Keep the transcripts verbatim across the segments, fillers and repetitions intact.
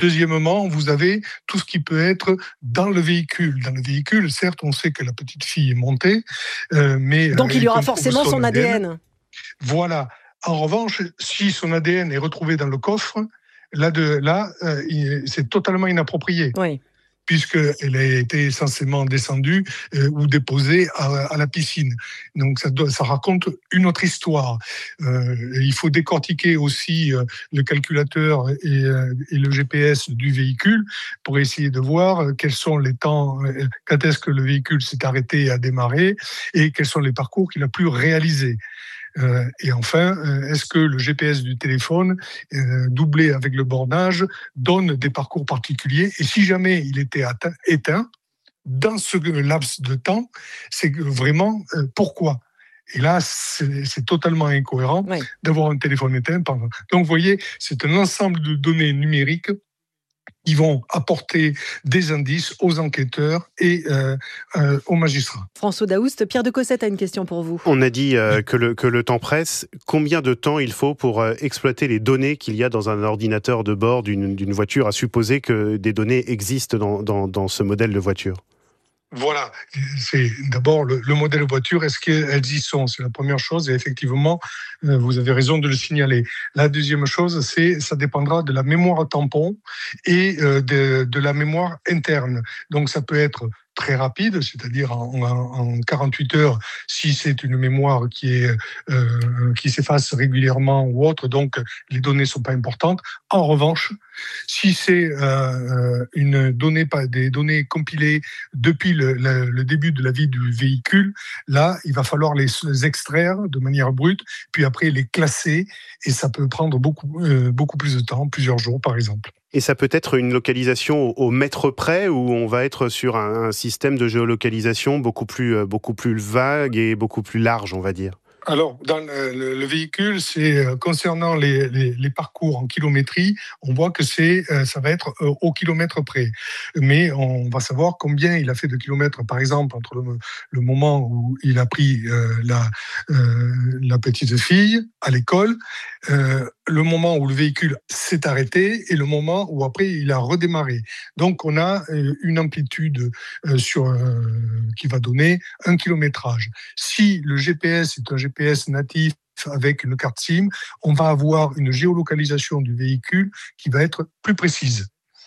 Deuxièmement, vous avez tout ce qui peut être dans le véhicule. Dans le véhicule, certes, on sait que la petite fille est montée, euh, mais... Donc euh, il y aura forcément son, son A D N. A D N. Voilà. En revanche, si son A D N est retrouvé dans le coffre, là, de, là euh, c'est totalement inapproprié. Oui. Puisqu'elle a été essentiellement descendue euh, ou déposée à, à la piscine. Donc ça, doit, ça raconte une autre histoire. Euh, il faut décortiquer aussi euh, le calculateur et, euh, et le G P S du véhicule pour essayer de voir quels sont les temps, euh, quand est-ce que le véhicule s'est arrêté et a démarré, et quels sont les parcours qu'il a pu réaliser. Euh, et enfin, euh, est-ce que le G P S du téléphone, euh, doublé avec le bornage, donne des parcours particuliers ? Et si jamais il était atteint, éteint, dans ce laps de temps, c'est vraiment euh, pourquoi ? Et là, c'est, c'est totalement incohérent oui. d'avoir un téléphone éteint. Pendant... Donc, vous voyez, c'est un ensemble de données numériques qui vont apporter des indices aux enquêteurs et euh, euh, aux magistrats. François Daoust, Pierre de Cossette a une question pour vous. On a dit euh, que, le, que le temps presse. Combien de temps il faut pour euh, exploiter les données qu'il y a dans un ordinateur de bord d'une, d'une voiture, à supposer que des données existent dans, dans, dans ce modèle de voiture ? Voilà, c'est d'abord le, le modèle de voiture, est-ce qu'elles y sont ? C'est la première chose, et effectivement, euh, vous avez raison de le signaler. La deuxième chose, c'est ça dépendra de la mémoire tampon et euh, de, de la mémoire interne. Donc ça peut être très rapide, c'est-à-dire en, en, en quarante-huit heures, si c'est une mémoire qui est euh, qui s'efface régulièrement ou autre, donc les données sont pas importantes. En revanche, si c'est euh, une donnée, pas des données compilées depuis le, le, le début de la vie du véhicule, là, il va falloir les, les extraire de manière brute, puis après les classer, et ça peut prendre beaucoup euh, beaucoup plus de temps, plusieurs jours par exemple. Et ça peut être une localisation au, au mètre près, où on va être sur un, un système de géolocalisation beaucoup plus, beaucoup plus vague et beaucoup plus large, on va dire. Alors, dans le, le, le véhicule, c'est concernant les, les, les parcours en kilométrie, on voit que c'est, ça va être au kilomètre près. Mais on va savoir combien il a fait de kilomètres, par exemple, entre le, le moment où il a pris euh, la, euh, la petite fille à l'école, euh, le moment où le véhicule s'est arrêté et le moment où après il a redémarré. Donc, on a une amplitude euh, sur, euh, qui va donner un kilométrage. Si le G P S est un G P S natif avec une carte SIM, on va avoir une géolocalisation du véhicule qui va être plus précise.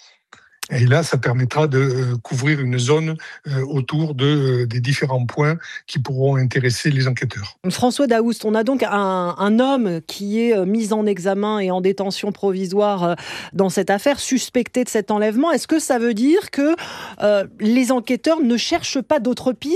Et là, ça permettra de couvrir une zone autour de, des différents points qui pourront intéresser les enquêteurs. François Daoust, on a donc un, un homme qui est mis en examen et en détention provisoire dans cette affaire, suspecté de cet enlèvement. Est-ce que ça veut dire que euh, les enquêteurs ne cherchent pas d'autres pistes ?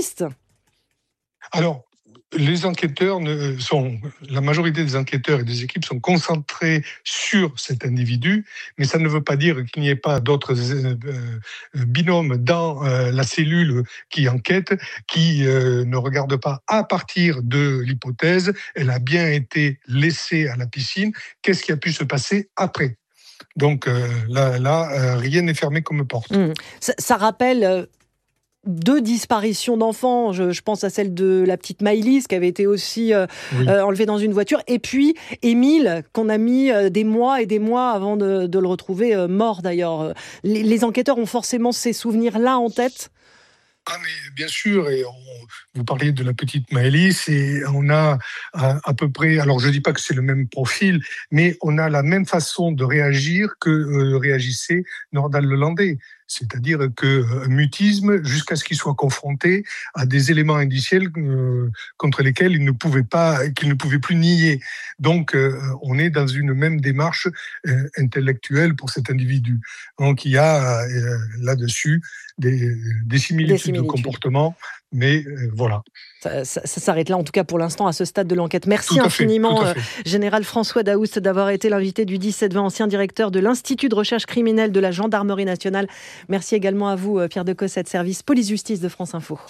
Alors, les enquêteurs ne sont, la majorité des enquêteurs et des équipes sont concentrés sur cet individu, mais ça ne veut pas dire qu'il n'y ait pas d'autres euh, binômes dans euh, la cellule qui enquête, qui euh, ne regardent pas à partir de l'hypothèse, elle a bien été laissée à la piscine, qu'est-ce qui a pu se passer après ? Donc euh, là, là euh, rien n'est fermé comme porte. Mmh. Ça, ça rappelle... Euh... Deux disparitions d'enfants, je, je pense à celle de la petite Maëlys qui avait été aussi euh, oui. euh, enlevée dans une voiture, et puis Émile qu'on a mis euh, des mois et des mois avant de, de le retrouver euh, mort d'ailleurs. Les, les enquêteurs ont forcément ces souvenirs-là en tête. Ah mais bien sûr, et on, vous parliez de la petite Maëlys et on a à, à peu près, alors je ne dis pas que c'est le même profil, mais on a la même façon de réagir que euh, réagissait Nordal Lelandais. C'est-à-dire que euh, mutisme jusqu'à ce qu'il soit confronté à des éléments indiciels euh, contre lesquels il ne pouvait pas, qu'il ne pouvait plus nier. Donc, euh, on est dans une même démarche euh, intellectuelle pour cet individu. Donc, il y a euh, là-dessus des, des, similitudes des similitudes de comportement. Mais euh, voilà. Ça, ça, ça s'arrête là, en tout cas pour l'instant, à ce stade de l'enquête. Merci infiniment, euh, Général François Daoust, d'avoir été l'invité du dix-sept vingt, ancien directeur de l'Institut de recherche criminelle de la Gendarmerie nationale. Merci également à vous, Pierre de Cossette, service police-justice de France Info.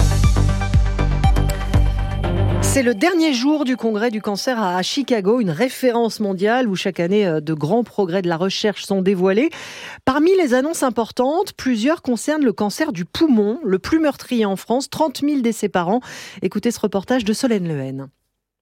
C'est le dernier jour du congrès du cancer à Chicago, une référence mondiale où chaque année de grands progrès de la recherche sont dévoilés. Parmi les annonces importantes, plusieurs concernent le cancer du poumon, le plus meurtrier en France, trente mille décès par an. Écoutez ce reportage de Solène Lehen.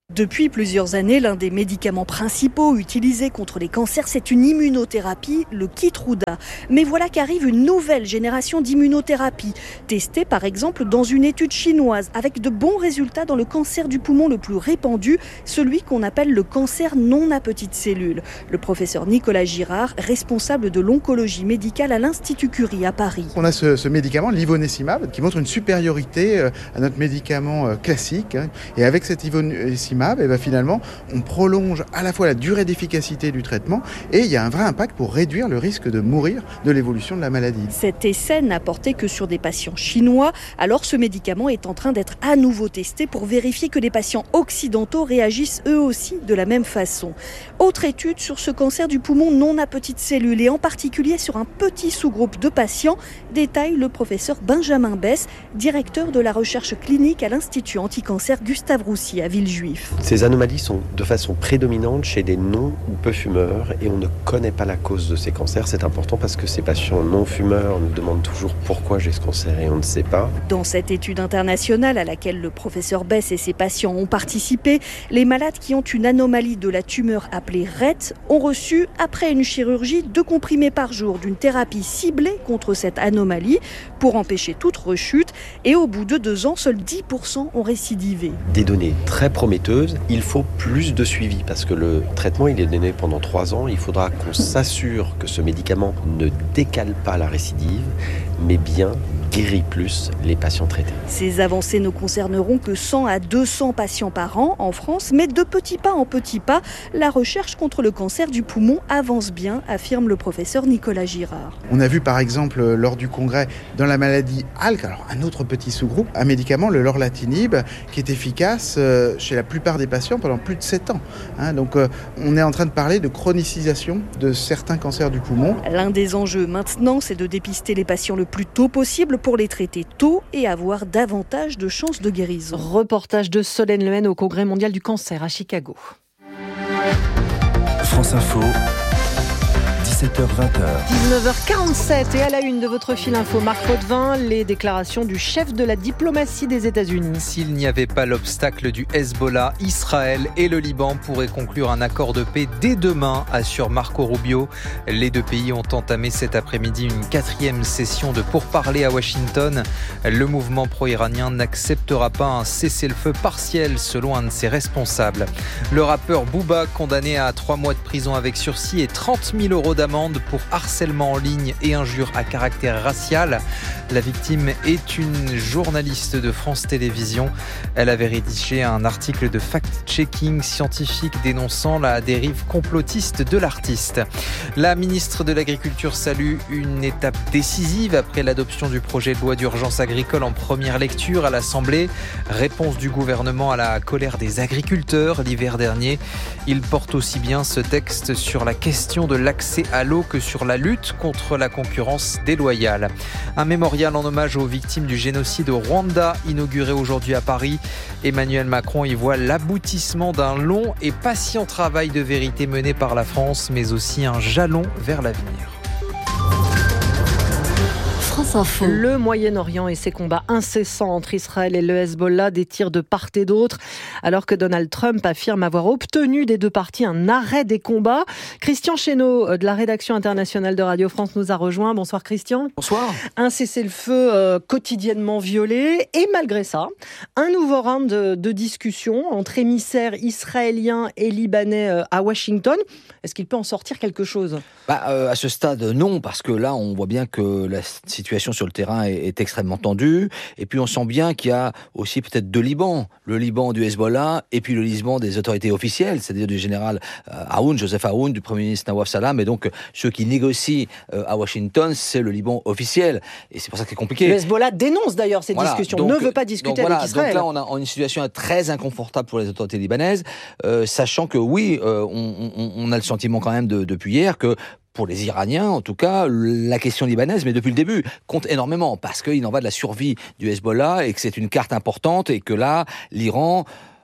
Depuis plusieurs années, l'un des médicaments principaux utilisés contre les cancers, c'est une immunothérapie, le Keytruda. Mais voilà qu'arrive une nouvelle génération d'immunothérapie, testée par exemple dans une étude chinoise, avec de bons résultats dans le cancer du poumon le plus répandu, celui qu'on appelle le cancer non à petites cellules. Le professeur Nicolas Girard, responsable de l'oncologie médicale à l'Institut Curie à Paris. On a ce, ce médicament, l'ivonescimab, qui montre une supériorité à notre médicament classique. Et avec cet ivonescimab, et bien finalement, on prolonge à la fois la durée d'efficacité du traitement et il y a un vrai impact pour réduire le risque de mourir de l'évolution de la maladie. Cet essai n'a porté que sur des patients chinois, alors ce médicament est en train d'être à nouveau testé pour vérifier que les patients occidentaux réagissent eux aussi de la même façon. Autre étude sur ce cancer du poumon non à petites cellules et en particulier sur un petit sous-groupe de patients, détaille le professeur Benjamin Besse, directeur de la recherche clinique à l'Institut anticancer Gustave Roussy à Villejuif. Ces anomalies sont de façon prédominante chez des non ou peu fumeurs et on ne connaît pas la cause de ces cancers. C'est important parce que ces patients non fumeurs nous demandent toujours pourquoi j'ai ce cancer et on ne sait pas. Dans cette étude internationale à laquelle le professeur Besse et ses patients ont participé, les malades qui ont une anomalie de la tumeur appelée R E T ont reçu, après une chirurgie, deux comprimés par jour d'une thérapie ciblée contre cette anomalie pour empêcher toute rechute et au bout de deux ans, seuls dix pour cent ont récidivé. Des données très prometteuses. Il faut plus de suivi parce que le traitement il est donné pendant trois ans. Il faudra qu'on s'assure que ce médicament ne décale pas la récidive, mais bien guérit plus les patients traités. Ces avancées ne concerneront que cent à deux cents patients par an en France, mais de petits pas en petits pas, la recherche contre le cancer du poumon avance bien, affirme le professeur Nicolas Girard. On a vu par exemple lors du congrès dans la maladie A L K, alors un autre petit sous-groupe, un médicament, le lorlatinib, qui est efficace chez la plupart des patients pendant plus de sept ans. Hein, donc euh, on est en train de parler de chronicisation de certains cancers du poumon. L'un des enjeux maintenant, c'est de dépister les patients le plus tôt possible pour les traiter tôt et avoir davantage de chances de guérison. Reportage de Solène Lehen au Congrès mondial du cancer à Chicago. France Info. dix-sept heures vingt. dix-neuf heures quarante-sept et à la une de votre fil info, Marc Potvin, les déclarations du chef de la diplomatie des États-Unis. S'il n'y avait pas l'obstacle du Hezbollah, Israël et le Liban pourraient conclure un accord de paix dès demain, assure Marco Rubio. Les deux pays ont entamé cet après-midi une quatrième session de pourparlers à Washington. Le mouvement pro-iranien n'acceptera pas un cessez-le-feu partiel, selon un de ses responsables. Le rappeur Booba, condamné à trois mois de prison avec sursis et trente mille euros d'amende pour harcèlement en ligne et injures à caractère racial. La victime est une journaliste de France Télévisions. Elle avait rédigé un article de fact-checking scientifique dénonçant la dérive complotiste de l'artiste. La ministre de l'Agriculture salue une étape décisive après l'adoption du projet de loi d'urgence agricole en première lecture à l'Assemblée. Réponse du gouvernement à la colère des agriculteurs l'hiver dernier. Il porte aussi bien ce texte sur la question de l'accès à l'eau que sur la lutte contre la concurrence déloyale. Un mémorial en hommage aux victimes du génocide au Rwanda, inauguré aujourd'hui à Paris. Emmanuel Macron y voit l'aboutissement d'un long et patient travail de vérité mené par la France, mais aussi un jalon vers l'avenir. Le Moyen-Orient et ses combats incessants entre Israël et le Hezbollah, des tirs de part et d'autre, alors que Donald Trump affirme avoir obtenu des deux parties un arrêt des combats. Christian Chesneau de la rédaction internationale de Radio France nous a rejoint. Bonsoir Christian. Bonsoir. Un cessez-le-feu euh, quotidiennement violé et malgré ça, un nouveau round de, de discussion entre émissaires israéliens et libanais euh, à Washington. Est-ce qu'il peut en sortir quelque chose ? bah, euh, À ce stade, non, parce que là, on voit bien que la situation sur le terrain est, est extrêmement tendue. Et puis, on sent bien qu'il y a aussi peut-être deux Libans. Le Liban du Hezbollah et puis le Liban des autorités officielles, c'est-à-dire du général euh, Aoun, Joseph Aoun, du Premier ministre Nawaf Salam. Et donc, ceux qui négocient euh, à Washington, c'est le Liban officiel. Et c'est pour ça que c'est compliqué. Le Hezbollah dénonce d'ailleurs ces voilà, discussions, donc, ne veut pas discuter donc, voilà, avec Israël. Donc là, on a une situation très inconfortable pour les autorités libanaises, euh, sachant que oui, euh, on, on, on a le sentiment quand même de, depuis hier que pour les Iraniens, en tout cas, la question libanaise, mais depuis le début, compte énormément, parce qu'il en va de la survie du Hezbollah et que c'est une carte importante et que là, l'Iran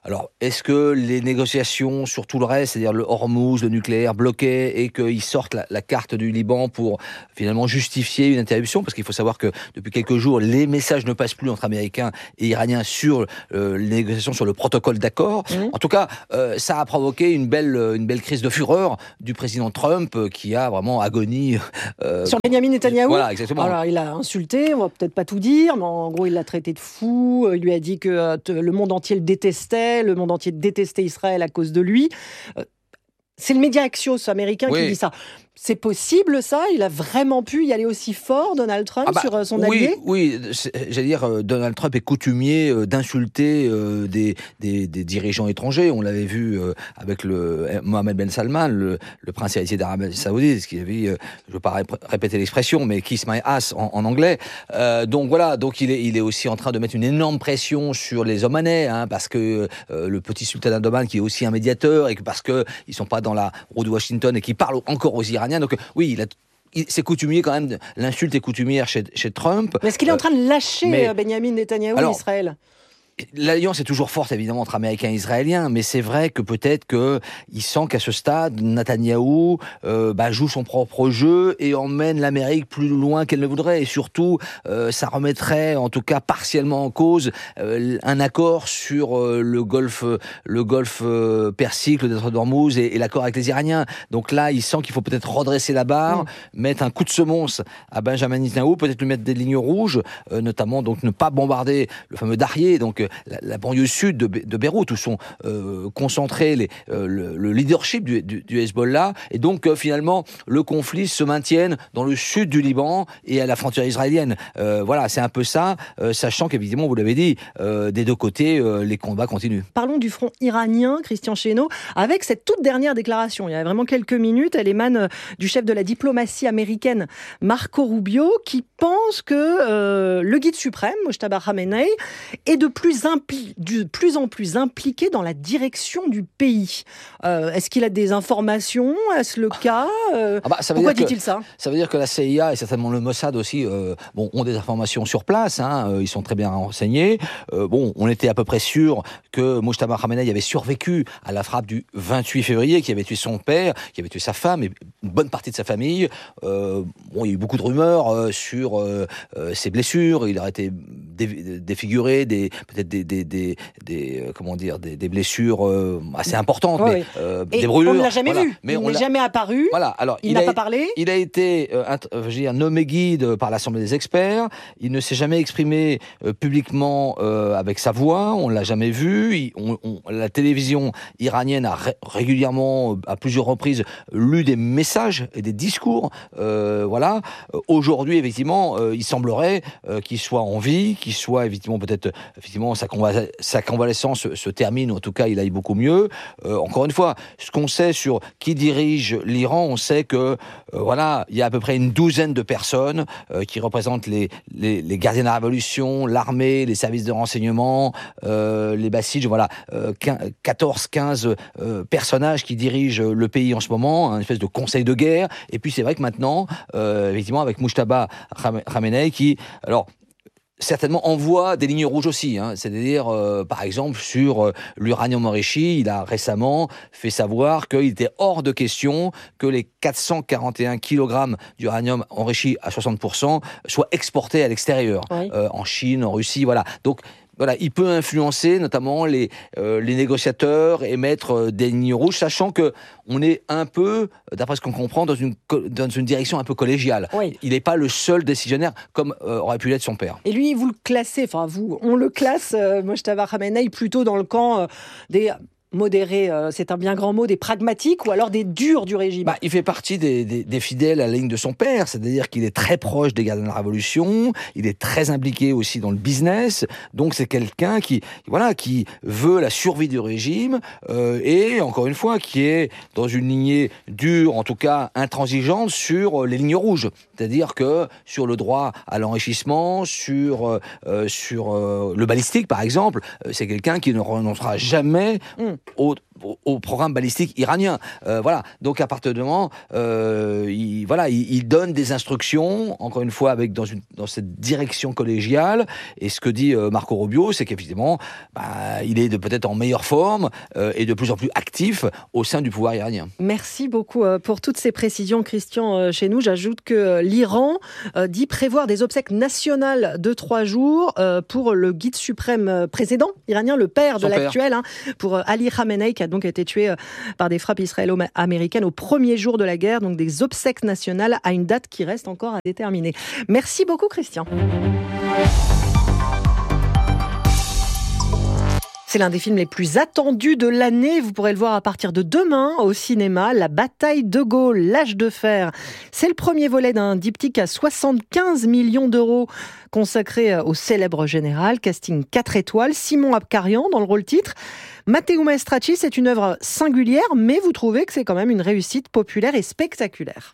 Alors, est-ce que les négociations sur tout le reste, c'est-à-dire le Hormuz, le nucléaire bloqué, et qu'ils sortent la, la carte du Liban pour finalement justifier une interruption? Parce qu'il faut savoir que depuis quelques jours, les messages ne passent plus entre Américains et Iraniens sur euh, les négociations sur le protocole d'accord. Mmh. En tout cas, euh, ça a provoqué une belle, une belle crise de fureur du président Trump euh, qui a vraiment agonie. Euh, sur Benjamin Netanyahou. Voilà, exactement. Alors, il a insulté, on va peut-être pas tout dire, mais en gros, il l'a traité de fou. Il lui a dit que euh, le monde entier le détestait. Le monde entier détestait Israël à cause de lui. C'est le média Axios américain oui. qui dit ça. C'est possible, ça? Il a vraiment pu y aller aussi fort, Donald Trump, ah bah, sur son oui, allié? Oui, j'allais dire, euh, Donald Trump est coutumier euh, d'insulter euh, des, des, des dirigeants étrangers. On l'avait vu euh, avec le Mohammed Ben Salman, le, le prince héritier d'Arabie Saoudite, qui avait, euh, je ne veux pas ré- répéter l'expression, mais kiss my ass en, en anglais. Euh, donc voilà, donc il est, il est aussi en train de mettre une énorme pression sur les Omanais, hein, parce que euh, le petit sultan d'Oman, qui est aussi un médiateur, et que parce qu'ils ne sont pas dans la roue de Washington et qui parlent encore aux Iraniens. Donc oui, il a, il, c'est coutumier quand même, l'insulte est coutumière chez, chez Trump. Mais est-ce qu'il est en train de lâcher mais, Benjamin Netanyahou en Israël? L'alliance est toujours forte, évidemment, entre Américains et Israéliens, mais c'est vrai que peut-être qu'il sent qu'à ce stade, Netanyahou euh, bah, joue son propre jeu et emmène l'Amérique plus loin qu'elle ne voudrait. Et surtout, euh, ça remettrait, en tout cas partiellement en cause, euh, un accord sur euh, le golfe, le golfe euh, Persique, le détroit d'Ormuz et, et l'accord avec les Iraniens. Donc là, il sent qu'il faut peut-être redresser la barre, mmh. mettre un coup de semonce à Benjamin Netanyahou, peut-être lui mettre des lignes rouges, euh, notamment donc ne pas bombarder le fameux Darrier, donc La, la banlieue sud de, de Beyrouth, où sont euh, concentrés les, euh, le, le leadership du, du, du Hezbollah, et donc euh, finalement le conflit se maintienne dans le sud du Liban et à la frontière israélienne. Euh, voilà, c'est un peu ça, euh, sachant qu'évidemment, vous l'avez dit, euh, des deux côtés, euh, les combats continuent. Parlons du front iranien, Christian Chesneau, avec cette toute dernière déclaration, il y a vraiment quelques minutes, elle émane du chef de la diplomatie américaine, Marco Rubio, qui pense que euh, le guide suprême, Mojtaba Khamenei, est de plus Impli- de plus en plus impliqué dans la direction du pays. Euh, est-ce qu'il a des informations? Est-ce le cas? euh, ah bah, ça Pourquoi dit-il que, ça? Ça veut dire que la C I A et certainement le Mossad aussi euh, bon, ont des informations sur place, hein, euh, ils sont très bien renseignés. Euh, bon, on était à peu près sûr que Mojtaba Khamenei avait survécu à la frappe du vingt-huit février, qui avait tué son père, qui avait tué sa femme et une bonne partie de sa famille. Euh, bon, il y a eu beaucoup de rumeurs euh, sur euh, euh, ses blessures, il aurait été dé- défiguré, des, peut-être Des, des, des, des, euh, comment dire, des, des blessures euh, assez importantes, oui, mais, euh, et des brûlures. On ne l'a jamais voilà. vu, mais il on n'est l'a... jamais apparu, voilà. Alors, il, il n'a a pas a, parlé. Il a été euh, int- euh, je veux dire, nommé guide par l'Assemblée des experts, il ne s'est jamais exprimé euh, publiquement euh, avec sa voix, on ne l'a jamais vu, il, on, on, la télévision iranienne a ré- régulièrement, à plusieurs reprises, lu des messages et des discours, euh, voilà. Aujourd'hui, effectivement, euh, il semblerait euh, qu'il soit en vie, qu'il soit, effectivement, peut-être, effectivement, sa convalescence sa convalescence se termine, ou en tout cas il aille beaucoup mieux. Euh, encore une fois, ce qu'on sait sur qui dirige l'Iran, on sait que euh, voilà, il y a à peu près une douzaine de personnes euh, qui représentent les, les, les gardiens de la révolution, l'armée, les services de renseignement, euh, les Bassidj, voilà, euh, quatorze quinze euh, personnages qui dirigent le pays en ce moment, un espèce de conseil de guerre. Et puis c'est vrai que maintenant, euh, effectivement, avec Mojtaba Khamenei qui, alors, certainement envoie des lignes rouges aussi, hein. C'est-à-dire, euh, par exemple, sur euh, l'uranium enrichi, il a récemment fait savoir qu'il était hors de question que les quatre cent quarante et un kilogrammes d'uranium enrichi à soixante pour cent soient exportés à l'extérieur, oui. euh, en Chine, en Russie, voilà. Donc, voilà, il peut influencer notamment les, euh, les négociateurs et mettre euh, des lignes rouges, sachant que on est un peu, d'après ce qu'on comprend, dans une, dans une direction un peu collégiale. Oui. Il n'est pas le seul décisionnaire, comme euh, aurait pu l'être son père. Et lui, vous le classez, enfin vous, on le classe, euh, Mojtaba Khamenei, plutôt dans le camp euh, des... modérés, euh, c'est un bien grand mot, des pragmatiques ou alors des durs du régime? Bah, il fait partie des, des, des fidèles à la ligne de son père, c'est-à-dire qu'il est très proche des gardiens de la Révolution, il est très impliqué aussi dans le business, donc c'est quelqu'un qui, voilà, qui veut la survie du régime euh, et, encore une fois, qui est dans une lignée dure, en tout cas intransigeante, sur les lignes rouges, c'est-à-dire que sur le droit à l'enrichissement, sur, euh, sur euh, le balistique, par exemple, euh, c'est quelqu'un qui ne renoncera jamais mmh. Au, au, au programme balistique iranien. Euh, voilà. Donc à partir de moment, euh, il, voilà, il, il donne des instructions, encore une fois, avec dans, une, dans cette direction collégiale. Et ce que dit euh, Marco Rubio, c'est qu'effectivement, bah, il est de, peut-être en meilleure forme euh, et de plus en plus actif au sein du pouvoir iranien. Merci beaucoup euh, pour toutes ces précisions, Christian. Euh, chez nous, j'ajoute que euh, l'Iran euh, dit prévoir des obsèques nationales de trois jours euh, pour le guide suprême euh, précédent iranien, le père de Son l'actuel, hein, pour euh, Ali Khamenei, qui a donc été tué euh, par des frappes israélo-américaines au premier jour de la guerre. Donc des obsèques nationales à une date qui reste encore à déterminer. Merci beaucoup, Christian. C'est l'un des films les plus attendus de l'année. Vous pourrez le voir à partir de demain au cinéma. La bataille de Gaulle, l'âge de fer. C'est le premier volet d'un diptyque à soixante-quinze millions d'euros consacré au célèbre général. Casting quatre étoiles. Simon Abkarian dans le rôle titre. Matteo Maestracci, c'est une œuvre singulière, mais vous trouvez que c'est quand même une réussite populaire et spectaculaire.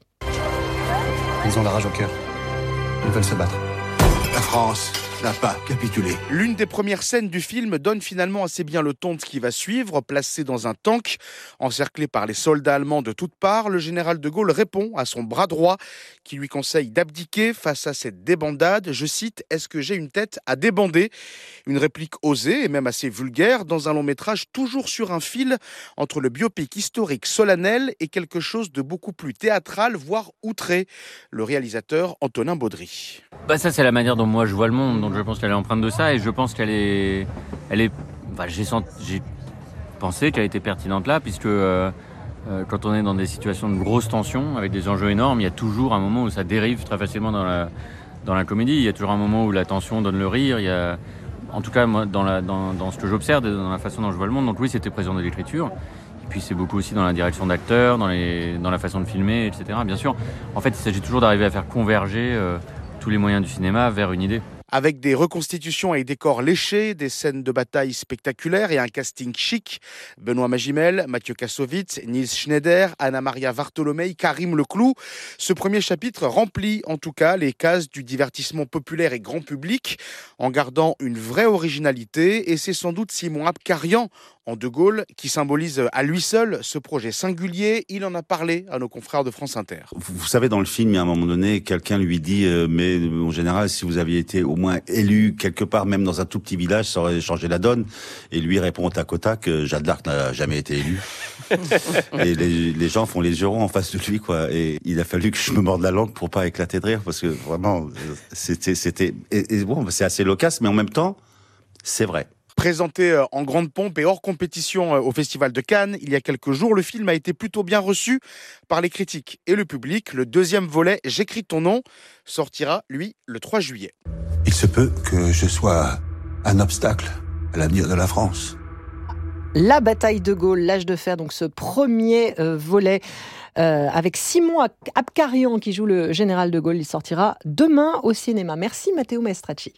Ils ont la rage au cœur. Ils veulent se battre. La France n'a pas capitulé. L'une des premières scènes du film donne finalement assez bien le ton de ce qui va suivre. Placé dans un tank, encerclé par les soldats allemands de toutes parts, le général de Gaulle répond à son bras droit qui lui conseille d'abdiquer face à cette débandade. Je cite, « Est-ce que j'ai une tête à débander ?» Une réplique osée et même assez vulgaire dans un long métrage toujours sur un fil entre le biopic historique solennel et quelque chose de beaucoup plus théâtral, voire outré. Le réalisateur Antonin Baudry. Bah ça c'est la manière dont moi je vois le monde, donc je pense qu'elle est empreinte de ça et je pense qu'elle est, elle est, bah, j'ai, senti, j'ai pensé qu'elle était pertinente là puisque euh, euh, quand on est dans des situations de grosse tension avec des enjeux énormes, il y a toujours un moment où ça dérive très facilement dans la, dans la comédie. Il y a toujours un moment où la tension donne le rire. Il y a, en tout cas moi dans, la, dans, dans ce que j'observe, dans la façon dont je vois le monde. Donc oui, c'était présent dans l'écriture. Et puis c'est beaucoup aussi dans la direction d'acteurs, dans, les, dans la façon de filmer, et cetera. Bien sûr, en fait, il s'agit toujours d'arriver à faire converger euh, tous les moyens du cinéma vers une idée. Avec des reconstitutions et décors léchés, des scènes de bataille spectaculaires et un casting chic. Benoît Magimel, Mathieu Kassovitz, Nils Schneider, Anna-Maria Vartolomei, Karim Leclou. Ce premier chapitre remplit en tout cas les cases du divertissement populaire et grand public en gardant une vraie originalité. Et c'est sans doute Simon Abkarian en De Gaulle qui symbolise à lui seul ce projet singulier. Il en a parlé à nos confrères de France Inter. Vous savez, dans le film, il y a un moment donné, quelqu'un lui dit euh, « Mais en général, si vous aviez été au moins élu quelque part, même dans un tout petit village, ça aurait changé la donne. » Et lui répond au tac au tac « Jeanne d'Arc n'a jamais été élue. » Et les, les gens font les yeux ronds en face de lui, quoi. Et il a fallu que je me morde la langue pour pas éclater de rire, parce que vraiment, c'était... c'était et, et bon, c'est assez loquace, mais en même temps, c'est vrai. Présenté en grande pompe et hors compétition au Festival de Cannes, il y a quelques jours, le film a été plutôt bien reçu par les critiques et le public. Le deuxième volet, J'écris ton nom, sortira, lui, le trois juillet. Il se peut que je sois un obstacle à l'avenir de la France. La bataille de Gaulle, l'âge de fer, donc ce premier euh, volet euh, avec Simon Abkarian qui joue le général de Gaulle. Il sortira demain au cinéma. Merci Matteo Maestracci.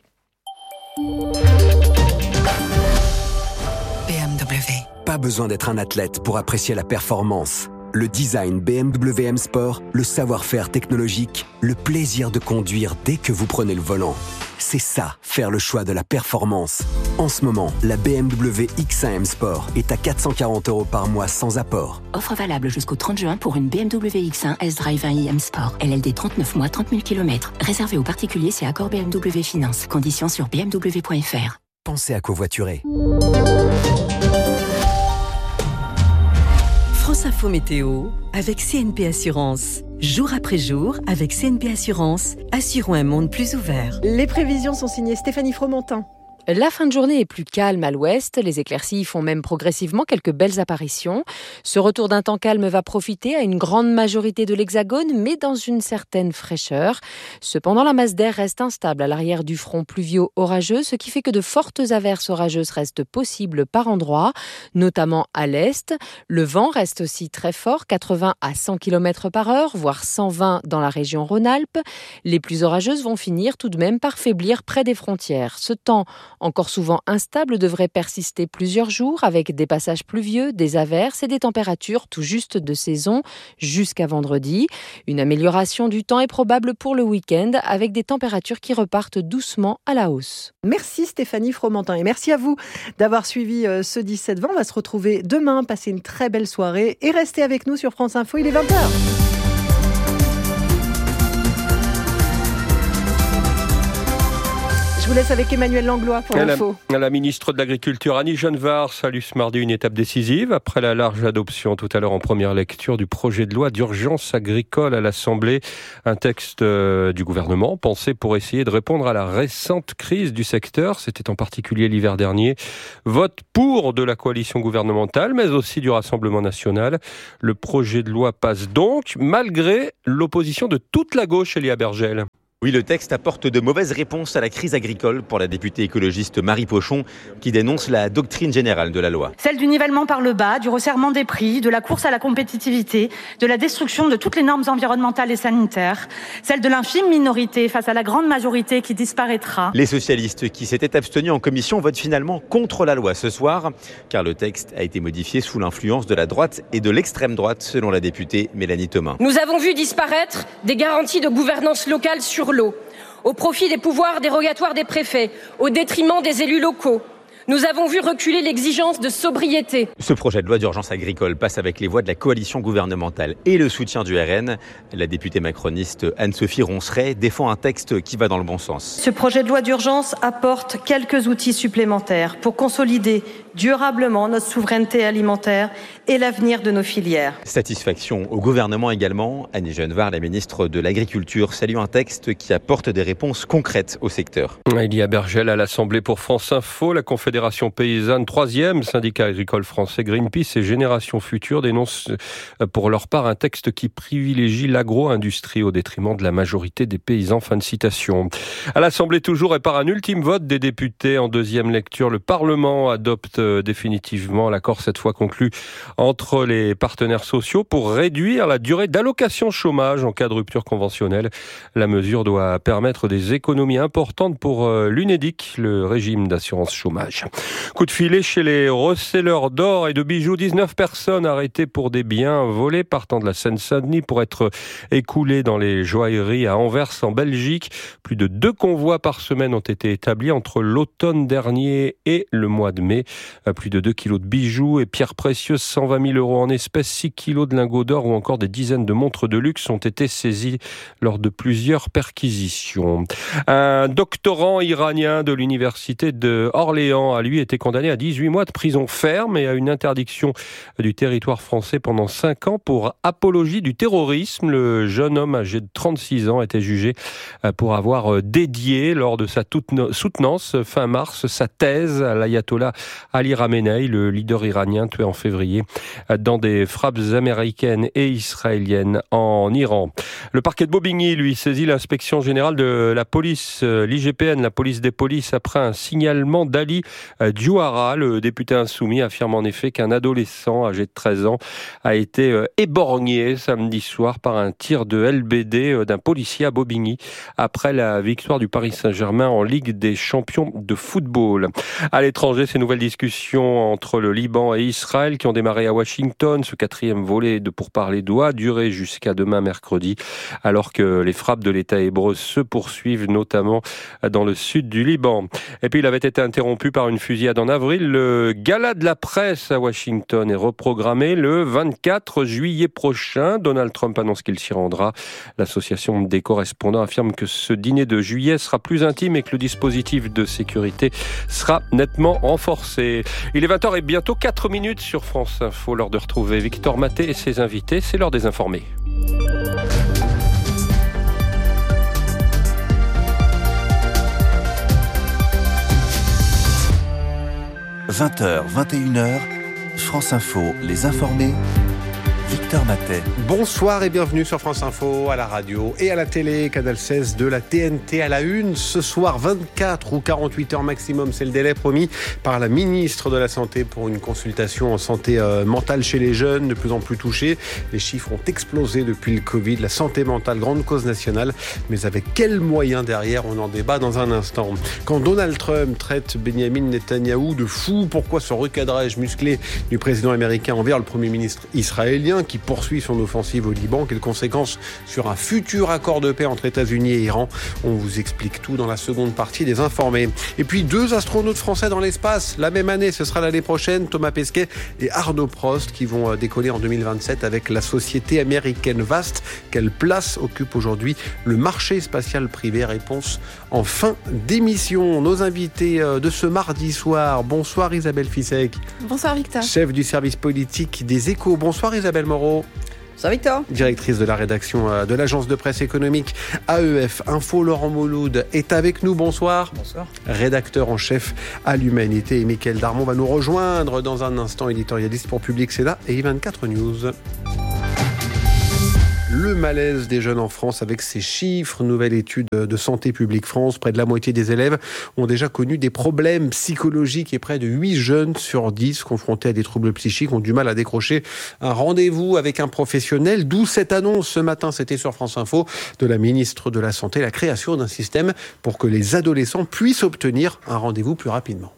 B M W. Pas besoin d'être un athlète pour apprécier la performance. Le design B M W M Sport, le savoir-faire technologique, le plaisir de conduire dès que vous prenez le volant. C'est ça, faire le choix de la performance. En ce moment, la B M W X un M Sport est à quatre cent quarante euros par mois sans apport. Offre valable jusqu'au trente juin pour une B M W X un S-Drive un i M Sport. L L D trente-neuf mois, trente mille kilomètres. Réservé aux particuliers, c'est accord B M W Finance. Conditions sur b m w point f r. Pensez à covoiturer. France Info Météo avec C N P Assurance. Jour après jour, avec C N P Assurance, assurons un monde plus ouvert. Les prévisions sont signées Stéphanie Fromentin. La fin de journée est plus calme à l'ouest. Les éclaircies font même progressivement quelques belles apparitions. Ce retour d'un temps calme va profiter à une grande majorité de l'Hexagone, mais dans une certaine fraîcheur. Cependant, la masse d'air reste instable à l'arrière du front pluvio-orageux, ce qui fait que de fortes averses orageuses restent possibles par endroits, notamment à l'est. Le vent reste aussi très fort, quatre-vingts à cent kilomètres par heure, voire cent vingt dans la région Rhône-Alpes. Les plus orageuses vont finir tout de même par faiblir près des frontières. Ce temps encore souvent instable, devrait persister plusieurs jours avec des passages pluvieux, des averses et des températures tout juste de saison jusqu'à vendredi. Une amélioration du temps est probable pour le week-end avec des températures qui repartent doucement à la hausse. Merci Stéphanie Fromentin et merci à vous d'avoir suivi ce dix-sept vingt. On va se retrouver demain. Passez une très belle soirée et restez avec nous sur France Info. Il est vingt heures. Je vous laisse avec Emmanuel Langlois pour l'info. La, la ministre de l'Agriculture Annie Genevard salue ce mardi une étape décisive après la large adoption tout à l'heure en première lecture du projet de loi d'urgence agricole à l'Assemblée. Un texte euh, du gouvernement pensé pour essayer de répondre à la récente crise du secteur. C'était en particulier l'hiver dernier. Vote pour de la coalition gouvernementale mais aussi du Rassemblement national. Le projet de loi passe donc malgré l'opposition de toute la gauche, Elia Bergel. Oui, le texte apporte de mauvaises réponses à la crise agricole pour la députée écologiste Marie Pochon, qui dénonce la doctrine générale de la loi. Celle du nivellement par le bas, du resserrement des prix, de la course à la compétitivité, de la destruction de toutes les normes environnementales et sanitaires. Celle de l'infime minorité face à la grande majorité qui disparaîtra. Les socialistes qui s'étaient abstenus en commission votent finalement contre la loi ce soir, car le texte a été modifié sous l'influence de la droite et de l'extrême droite, selon la députée Mélanie Thomas. Nous avons vu disparaître des garanties de gouvernance locale sur l'eau, au profit des pouvoirs dérogatoires des préfets, au détriment des élus locaux. Nous avons vu reculer l'exigence de sobriété. Ce projet de loi d'urgence agricole passe avec les voix de la coalition gouvernementale et le soutien du R N. La députée macroniste Anne-Sophie Ronceret défend un texte qui va dans le bon sens. Ce projet de loi d'urgence apporte quelques outils supplémentaires pour consolider durablement notre souveraineté alimentaire et l'avenir de nos filières. Satisfaction au gouvernement également. Annie Genevard, la ministre de l'Agriculture, salue un texte qui apporte des réponses concrètes au secteur. Elia Bergel à l'Assemblée pour France Info. La Confédération paysanne, troisième syndicat agricole français, Greenpeace et Génération Future dénoncent pour leur part un texte qui privilégie l'agro-industrie au détriment de la majorité des paysans. Fin de citation. À l'Assemblée toujours et par un ultime vote des députés en deuxième lecture, le Parlement adopte définitivement l'accord cette fois conclu entre les partenaires sociaux pour réduire la durée d'allocation chômage en cas de rupture conventionnelle. La mesure doit permettre des économies importantes pour l'UNEDIC, le régime d'assurance chômage. Coup de filet chez les receleurs d'or et de bijoux. dix-neuf personnes arrêtées pour des biens volés partant de la Seine-Saint-Denis pour être écoulés dans les joailleries à Anvers en Belgique. Plus de deux convois par semaine ont été établis entre l'automne dernier et le mois de mai. Plus de deux kilos de bijoux et pierres précieuses, cent vingt mille euros en espèces, six kilos de lingots d'or ou encore des dizaines de montres de luxe ont été saisis lors de plusieurs perquisitions. Un doctorant iranien de l'université de Orléans a lui été condamné à dix-huit mois de prison ferme et à une interdiction du territoire français pendant cinq ans pour apologie du terrorisme. Le jeune homme âgé de trente-six ans était jugé pour avoir dédié lors de sa soutenance fin mars sa thèse à l'ayatollah Ali Khamenei, le leader iranien tué en février dans des frappes américaines et israéliennes en Iran. Le parquet de Bobigny, lui, saisit l'inspection générale de la police, l'I G P N, la police des polices, après un signalement d'Ali Djouara. Le député insoumis affirme en effet qu'un adolescent âgé de treize ans a été éborgné samedi soir par un tir de L B D d'un policier à Bobigny après la victoire du Paris Saint-Germain en Ligue des champions de football. À l'étranger, ces nouvelles discussions entre le Liban et Israël qui ont démarré à Washington. Ce quatrième volet de pourparlers doit durer jusqu'à demain mercredi, alors que les frappes de l'État hébreu se poursuivent, notamment dans le sud du Liban. Et puis il avait été interrompu par une fusillade en avril. Le gala de la presse à Washington est reprogrammé le vingt-quatre juillet prochain. Donald Trump annonce qu'il s'y rendra. L'association des correspondants affirme que ce dîner de juillet sera plus intime et que le dispositif de sécurité sera nettement renforcé. Il est vingt heures et bientôt quatre minutes sur France Info. L'heure de retrouver Victor Maté et ses invités. C'est l'heure des informés. vingt heures, vingt et une heures, France Info, les informés. Victor Matet. Bonsoir et bienvenue sur France Info, à la radio et à la télé. Canal seize de la T N T à la une. Ce soir, vingt-quatre ou quarante-huit heures maximum, c'est le délai promis par la ministre de la Santé pour une consultation en santé euh, mentale chez les jeunes, de plus en plus touchés. Les chiffres ont explosé depuis le Covid. La santé mentale, grande cause nationale. Mais avec quels moyens derrière? On en débat dans un instant. Quand Donald Trump traite Benjamin Netanyahou de fou, pourquoi ce recadrage musclé du président américain envers le Premier ministre israélien qui poursuit son offensive au Liban? Quelles conséquences sur un futur accord de paix entre États-Unis et Iran? On vous explique tout dans la seconde partie des Informés. Et puis deux astronautes français dans l'espace. La même année, ce sera l'année prochaine, Thomas Pesquet et Arnaud Prost qui vont décoller en deux mille vingt-sept avec la société américaine Vast. Quelle place occupe aujourd'hui le marché spatial privé? Réponse en fin d'émission. Nos invités de ce mardi soir. Bonsoir Isabelle Fissek. Bonsoir Victor. Chef du service politique des Échos. Bonsoir Isabelle Moreau. Bonsoir Victor. Directrice de la rédaction de l'agence de presse économique A E F Info, Laurent Mouloud est avec nous. Bonsoir. Bonsoir. Rédacteur en chef à l'Humanité. Et Mickaël Darmon va nous rejoindre dans un instant, éditorialiste pour Public Sénat et I vingt-quatre News. Le malaise des jeunes en France avec ces chiffres. Nouvelle étude de Santé publique France. Près de la moitié des élèves ont déjà connu des problèmes psychologiques et près de huit jeunes sur dix confrontés à des troubles psychiques ont du mal à décrocher un rendez-vous avec un professionnel. D'où cette annonce ce matin, c'était sur France Info, de la ministre de la Santé, la création d'un système pour que les adolescents puissent obtenir un rendez-vous plus rapidement.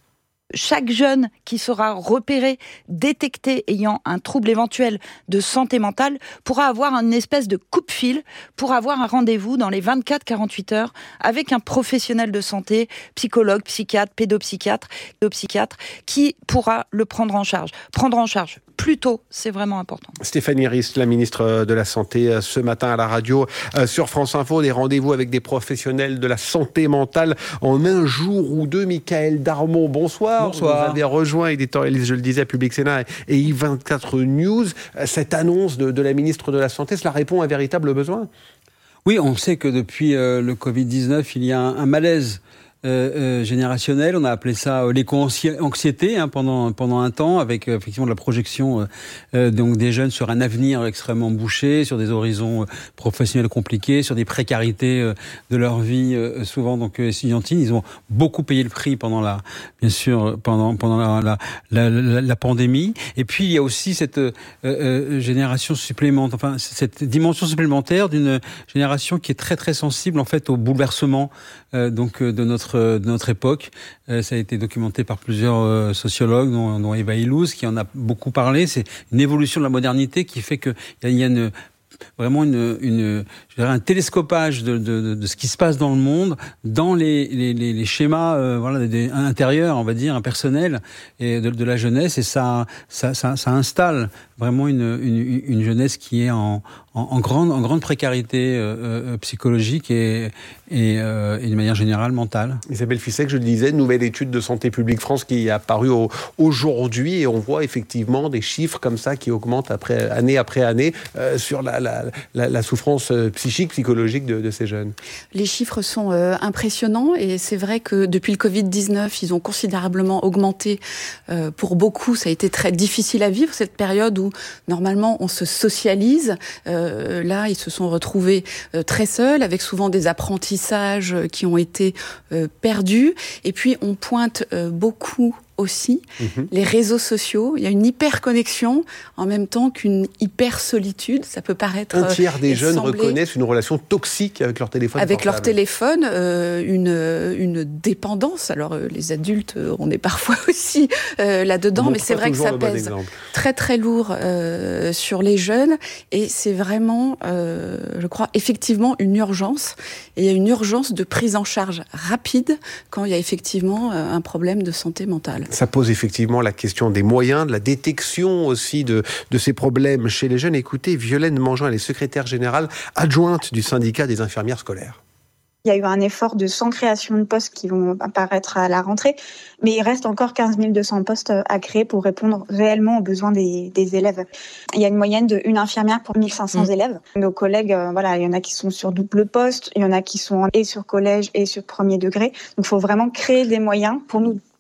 Chaque jeune qui sera repéré, détecté ayant un trouble éventuel de santé mentale pourra avoir une espèce de coupe-fil pour avoir un rendez-vous dans les vingt-quatre à quarante-huit heures avec un professionnel de santé, psychologue, psychiatre, pédopsychiatre, pédopsychiatre qui pourra le prendre en charge. Prendre en charge plus tôt, c'est vraiment important. Stéphanie Rist, la ministre de la Santé, ce matin à la radio sur France Info, des rendez-vous avec des professionnels de la santé mentale en un jour ou deux. Mickaël Darmon, bonsoir. Bonsoir. Vous avez rejoint, éditorialiste, je le disais, Public Sénat et I vingt-quatre News. Cette annonce de, de la ministre de la Santé, cela répond à un véritable besoin? Oui, on sait que depuis euh, le covid dix-neuf, il y a un, un malaise Euh, euh, générationnel, on a appelé ça euh, l'éco-anxiété hein, pendant pendant un temps, avec euh, effectivement la projection euh, euh, donc des jeunes sur un avenir extrêmement bouché, sur des horizons euh, professionnels compliqués, sur des précarités euh, de leur vie euh, souvent donc euh, estudiantine. Ils ont beaucoup payé le prix pendant la, bien sûr pendant pendant la la, la, la, la pandémie. Et puis il y a aussi cette euh, euh, génération supplémentaire, enfin cette dimension supplémentaire d'une génération qui est très très sensible en fait au bouleversement euh, donc euh, de notre de notre époque. Euh, ça a été documenté par plusieurs euh, sociologues, dont, dont Eva Illouz, qui en a beaucoup parlé. C'est une évolution de la modernité qui fait qu'il y a, y a une, vraiment une, une, je dirais un télescopage de, de, de ce qui se passe dans le monde, dans les, les, les, les schémas euh, voilà, des, intérieurs, on va dire, impersonnels et de, de la jeunesse. Et ça, ça, ça, ça installe vraiment une, une, une jeunesse qui est en, en, en, grande, en grande précarité euh, euh, psychologique et, et, euh, et de manière générale mentale. Isabelle Fissek, je le disais, nouvelle étude de Santé publique France qui est apparue au, aujourd'hui et on voit effectivement des chiffres comme ça qui augmentent après, année après année euh, sur la, la, la, la souffrance psychique, psychologique de, de ces jeunes. Les chiffres sont euh, impressionnants et c'est vrai que depuis le covid dix-neuf, ils ont considérablement augmenté. Euh, pour beaucoup, ça a été très difficile à vivre, cette période où normalement on se socialise. Euh, là, ils se sont retrouvés euh, très seuls, avec souvent des apprentissages qui ont été euh, perdus. Et puis, on pointe euh, beaucoup aussi mmh. les réseaux sociaux. Il y a une hyper-connexion en même temps qu'une hyper-solitude. Ça peut paraître... Un tiers des jeunes semblé... reconnaissent une relation toxique avec leur téléphone Avec portable. leur téléphone, euh, une, une dépendance. Alors, euh, les adultes, euh, on est parfois aussi euh, là-dedans, Montre mais c'est vrai que ça pèse bon très très lourd euh, sur les jeunes. Et c'est vraiment, euh, je crois, effectivement une urgence. Et il y a une urgence de prise en charge rapide quand il y a effectivement euh, un problème de santé mentale. Ça pose effectivement la question des moyens, de la détection aussi de, de ces problèmes chez les jeunes. Écoutez, Violaine Mangeant, elle est secrétaire générale adjointe du syndicat des infirmières scolaires. Il y a eu un effort de cent créations de postes qui vont apparaître à la rentrée, mais il reste encore quinze mille deux cents postes à créer pour répondre réellement aux besoins des, des élèves. Il y a une moyenne de une infirmière pour mille cinq cents mmh. élèves. Nos collègues, euh, voilà, il y en a qui sont sur double poste, il y en a qui sont et sur collège et sur premier degré. Donc il faut vraiment créer des moyens pour nous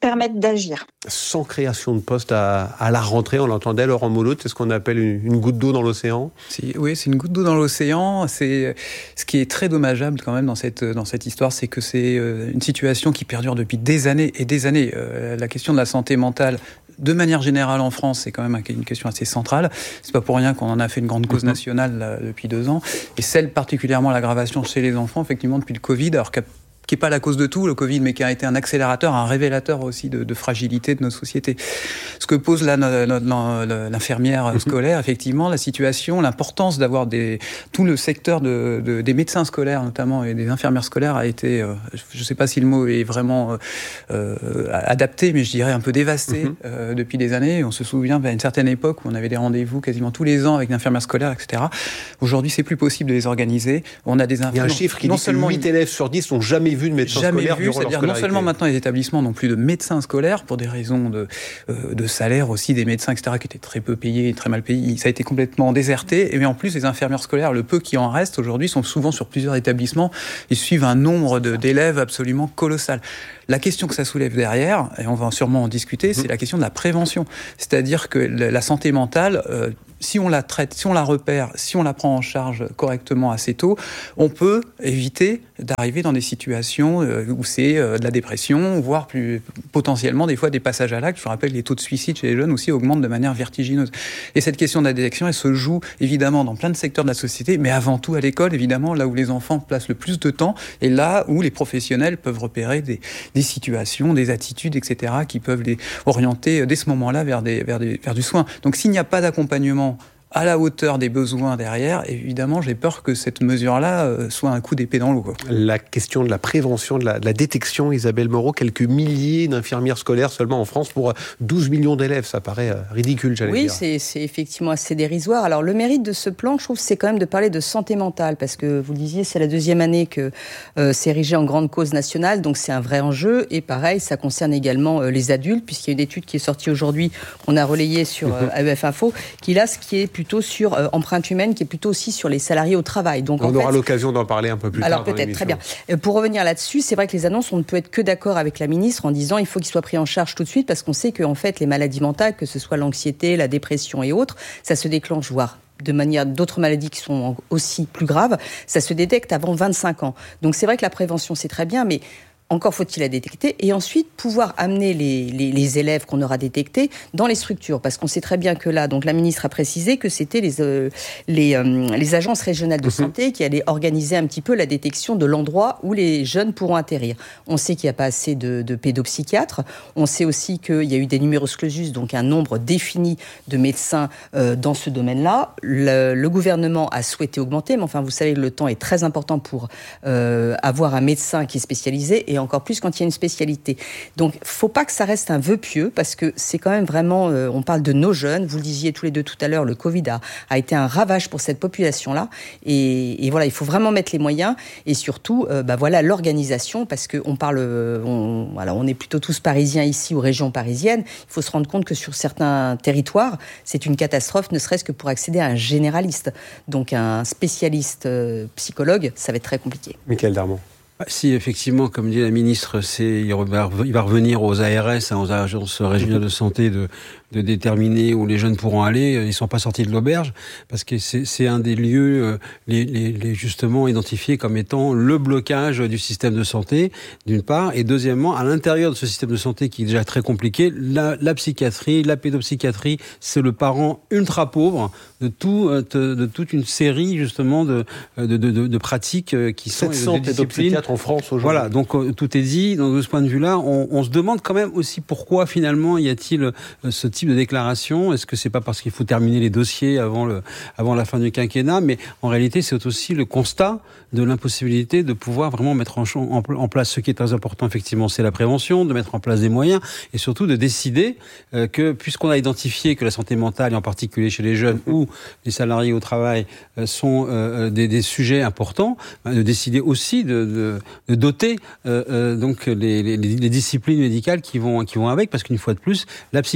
permettre d'agir. Sans création de poste à, à la rentrée, on l'entendait, Laurent Molot, c'est ce qu'on appelle une, une goutte d'eau dans l'océan. Si, oui, c'est une goutte d'eau dans l'océan. C'est ce qui est très dommageable quand même dans cette dans cette histoire, c'est que c'est une situation qui perdure depuis des années et des années. Euh, la question de la santé mentale, de manière générale en France, c'est quand même une question assez centrale. C'est pas pour rien qu'on en a fait une grande cause nationale là, depuis deux ans. Et celle particulièrement l'aggravation chez les enfants, effectivement, depuis le Covid, alors qu'à qui n'est pas la cause de tout, le Covid, mais qui a été un accélérateur, un révélateur aussi de, de fragilité de nos sociétés. Ce que pose là l'infirmière scolaire, effectivement, la situation, l'importance d'avoir des, tout le secteur de, de, des médecins scolaires, notamment, et des infirmières scolaires, a été, euh, je ne sais pas si le mot est vraiment euh, adapté, mais je dirais un peu dévasté mm-hmm. euh, depuis des années. On se souvient à une certaine époque où on avait des rendez-vous quasiment tous les ans avec l'infirmière scolaire, et cetera. Aujourd'hui, c'est plus possible de les organiser. On a des infirmières. Il y a un chiffre qui non dit que huit une... élèves sur dix n'ont jamais vu de médecin Jamais scolaire vu, durant c'est-à-dire leur non seulement maintenant les établissements n'ont plus de médecins scolaires pour des raisons de, euh, de salaire aussi des médecins, et cetera, qui étaient très peu payés, très mal payés. Ça a été complètement déserté. Et mais en plus, les infirmières scolaires, le peu qui en reste aujourd'hui, sont souvent sur plusieurs établissements et suivent un nombre de, d'élèves absolument colossal. La question que ça soulève derrière, et on va sûrement en discuter, c'est la question de la prévention. C'est-à-dire que la santé mentale, euh, si on la traite, si on la repère, si on la prend en charge correctement assez tôt, on peut éviter d'arriver dans des situations où c'est de la dépression, voire plus potentiellement des fois des passages à l'acte. Je vous rappelle, les taux de suicide chez les jeunes aussi augmentent de manière vertigineuse. Et cette question de la détection, elle se joue évidemment dans plein de secteurs de la société, mais avant tout à l'école, évidemment, là où les enfants passent le plus de temps, et là où les professionnels peuvent repérer des, des situations, des attitudes, et cetera, qui peuvent les orienter dès ce moment-là vers, des, vers, des, vers du soin. Donc s'il n'y a pas d'accompagnement à la hauteur des besoins derrière, évidemment, j'ai peur que cette mesure-là euh, soit un coup d'épée dans l'eau, quoi. La question de la prévention, de la, de la détection, Isabelle Moreau, quelques milliers d'infirmières scolaires seulement en France pour douze millions d'élèves, ça paraît ridicule, j'allais oui, dire. Oui, c'est, c'est effectivement assez dérisoire. Alors, le mérite de ce plan, je trouve, c'est quand même de parler de santé mentale, parce que, vous le disiez, c'est la deuxième année que euh, c'est érigé en grande cause nationale, donc c'est un vrai enjeu, et pareil, ça concerne également euh, les adultes, puisqu'il y a une étude qui est sortie aujourd'hui, on a relayé sur euh, A E F Info, qui là, ce qui est plutôt sur euh, empreinte humaine, qui est plutôt aussi sur les salariés au travail. Donc, on en aura fait, l'occasion d'en parler un peu plus alors tard. Alors peut-être, très bien. Euh, pour revenir là-dessus, c'est vrai que les annonces, on ne peut être que d'accord avec la ministre en disant il faut qu'ils soient pris en charge tout de suite, parce qu'on sait qu'en fait, les maladies mentales, que ce soit l'anxiété, la dépression et autres, ça se déclenche, voire de manière d'autres maladies qui sont aussi plus graves, ça se détecte avant vingt-cinq ans. Donc c'est vrai que la prévention, c'est très bien, mais encore faut-il la détecter et ensuite pouvoir amener les, les, les élèves qu'on aura détectés dans les structures. Parce qu'on sait très bien que là, donc la ministre a précisé que c'était les, euh, les, euh, les agences régionales de santé qui allaient organiser un petit peu la détection de l'endroit où les jeunes pourront atterrir. On sait qu'il n'y a pas assez de, de pédopsychiatres. On sait aussi qu'il y a eu des numerus clausus, donc un nombre défini de médecins euh, dans ce domaine-là. Le, le gouvernement a souhaité augmenter, mais enfin, vous savez, le temps est très important pour euh, avoir un médecin qui est spécialisé et et encore plus quand il y a une spécialité. Donc, il ne faut pas que ça reste un vœu pieux, parce que c'est quand même vraiment, euh, on parle de nos jeunes, vous le disiez tous les deux tout à l'heure, le Covid a, a été un ravage pour cette population-là, et, et voilà, il faut vraiment mettre les moyens, et surtout, euh, bah voilà, l'organisation, parce qu'on parle, on, voilà, on est plutôt tous parisiens ici, ou régions parisiennes, il faut se rendre compte que sur certains territoires, c'est une catastrophe, ne serait-ce que pour accéder à un généraliste. Donc, un spécialiste euh, psychologue, ça va être très compliqué. Mickaël Darmon. Si, effectivement, comme dit la ministre, c'est, il va revenir aux A R S, hein, aux agences régionales de santé, de, de déterminer où les jeunes pourront aller. Ils ne sont pas sortis de l'auberge, parce que c'est, c'est un des lieux, euh, les, les, les justement identifiés comme étant le blocage du système de santé, d'une part, et deuxièmement, à l'intérieur de ce système de santé qui est déjà très compliqué, la, la psychiatrie, la pédopsychiatrie, c'est le parent ultra pauvre de, tout, de, de toute une série, justement, de, de, de, de pratiques qui sont sept cents pédopsychiatres en France aujourd'hui. Voilà, donc euh, tout est dit. Donc de ce point de vue-là, on, on se demande quand même aussi pourquoi finalement y a-t-il euh, ce type de déclaration. Est-ce que c'est pas parce qu'il faut terminer les dossiers avant le avant la fin du quinquennat, mais en réalité c'est aussi le constat de l'impossibilité de pouvoir vraiment mettre en, en, en place ce qui est très important. Effectivement, c'est la prévention, de mettre en place des moyens et surtout de décider euh, que puisqu'on a identifié que la santé mentale, et en particulier chez les jeunes mmh. ou les salariés au travail, euh, sont euh, des, des sujets importants, bah, de décider aussi de, de de doter euh, euh, donc les, les, les disciplines médicales qui vont qui vont avec, parce qu'une fois de plus, la psychiatrie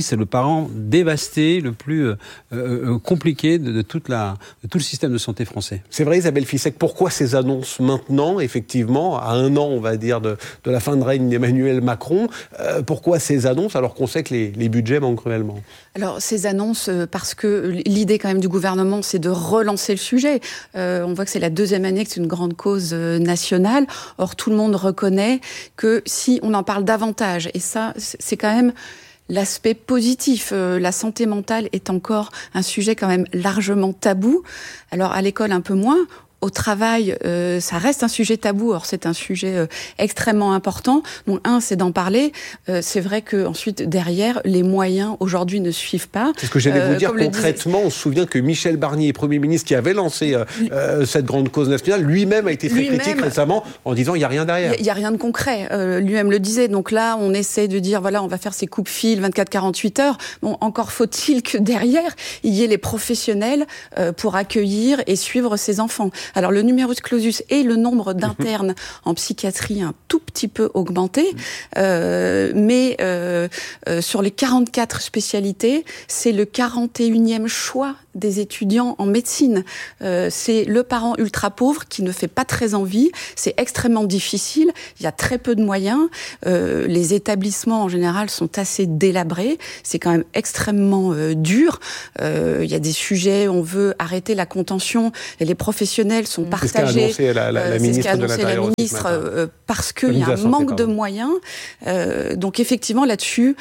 c'est le parent dévasté, le plus euh, euh, compliqué de, de, toute la, de tout le système de santé français. C'est vrai, Isabelle Fissek, pourquoi ces annonces maintenant, effectivement, à un an, on va dire, de, de la fin de règne d'Emmanuel Macron, euh, pourquoi ces annonces alors qu'on sait que les, les budgets manquent cruellement ? Alors, ces annonces, parce que l'idée quand même du gouvernement, c'est de relancer le sujet. Euh, on voit que c'est la deuxième année que c'est une grande cause nationale. Or, tout le monde reconnaît que si on en parle davantage, et ça, c'est quand même l'aspect positif. Euh, la santé mentale est encore un sujet quand même largement tabou. Alors, à l'école, un peu moins. Au travail, euh, ça reste un sujet tabou. Or, c'est un sujet euh, extrêmement important. Donc, un, c'est d'en parler. Euh, c'est vrai que ensuite, derrière, les moyens aujourd'hui ne suivent pas. C'est ce que j'allais euh, vous dire concrètement. Disait... On se souvient que Michel Barnier, Premier ministre, qui avait lancé euh, euh, cette grande cause nationale, lui-même a été très lui-même, critique récemment en disant il y a rien derrière. Il y, y a rien de concret. Euh, lui-même le disait. Donc là, on essaie de dire voilà, on va faire ces coupes-fils vingt-quatre à quarante-huit heures. Bon, encore faut-il que derrière, il y ait les professionnels euh, pour accueillir et suivre ces enfants. Alors, le numerus clausus et le nombre d'internes en psychiatrie un tout petit peu augmenté, euh, mais euh, euh, sur les quarante-quatre spécialités, c'est le quarante et unième choix des étudiants en médecine. Euh, c'est le parent ultra pauvre qui ne fait pas très envie, c'est extrêmement difficile, il y a très peu de moyens, euh, les établissements en général sont assez délabrés, c'est quand même extrêmement euh, dur, euh, il y a des sujets, on veut arrêter la contention, et les professionnels sont partagés. C'est ce qu'a annoncé la, la, la ministre, euh, c'est ce qu'a annoncé la ministre euh, parce qu'il y a un manque pardon. de moyens. Euh, donc effectivement, là-dessus,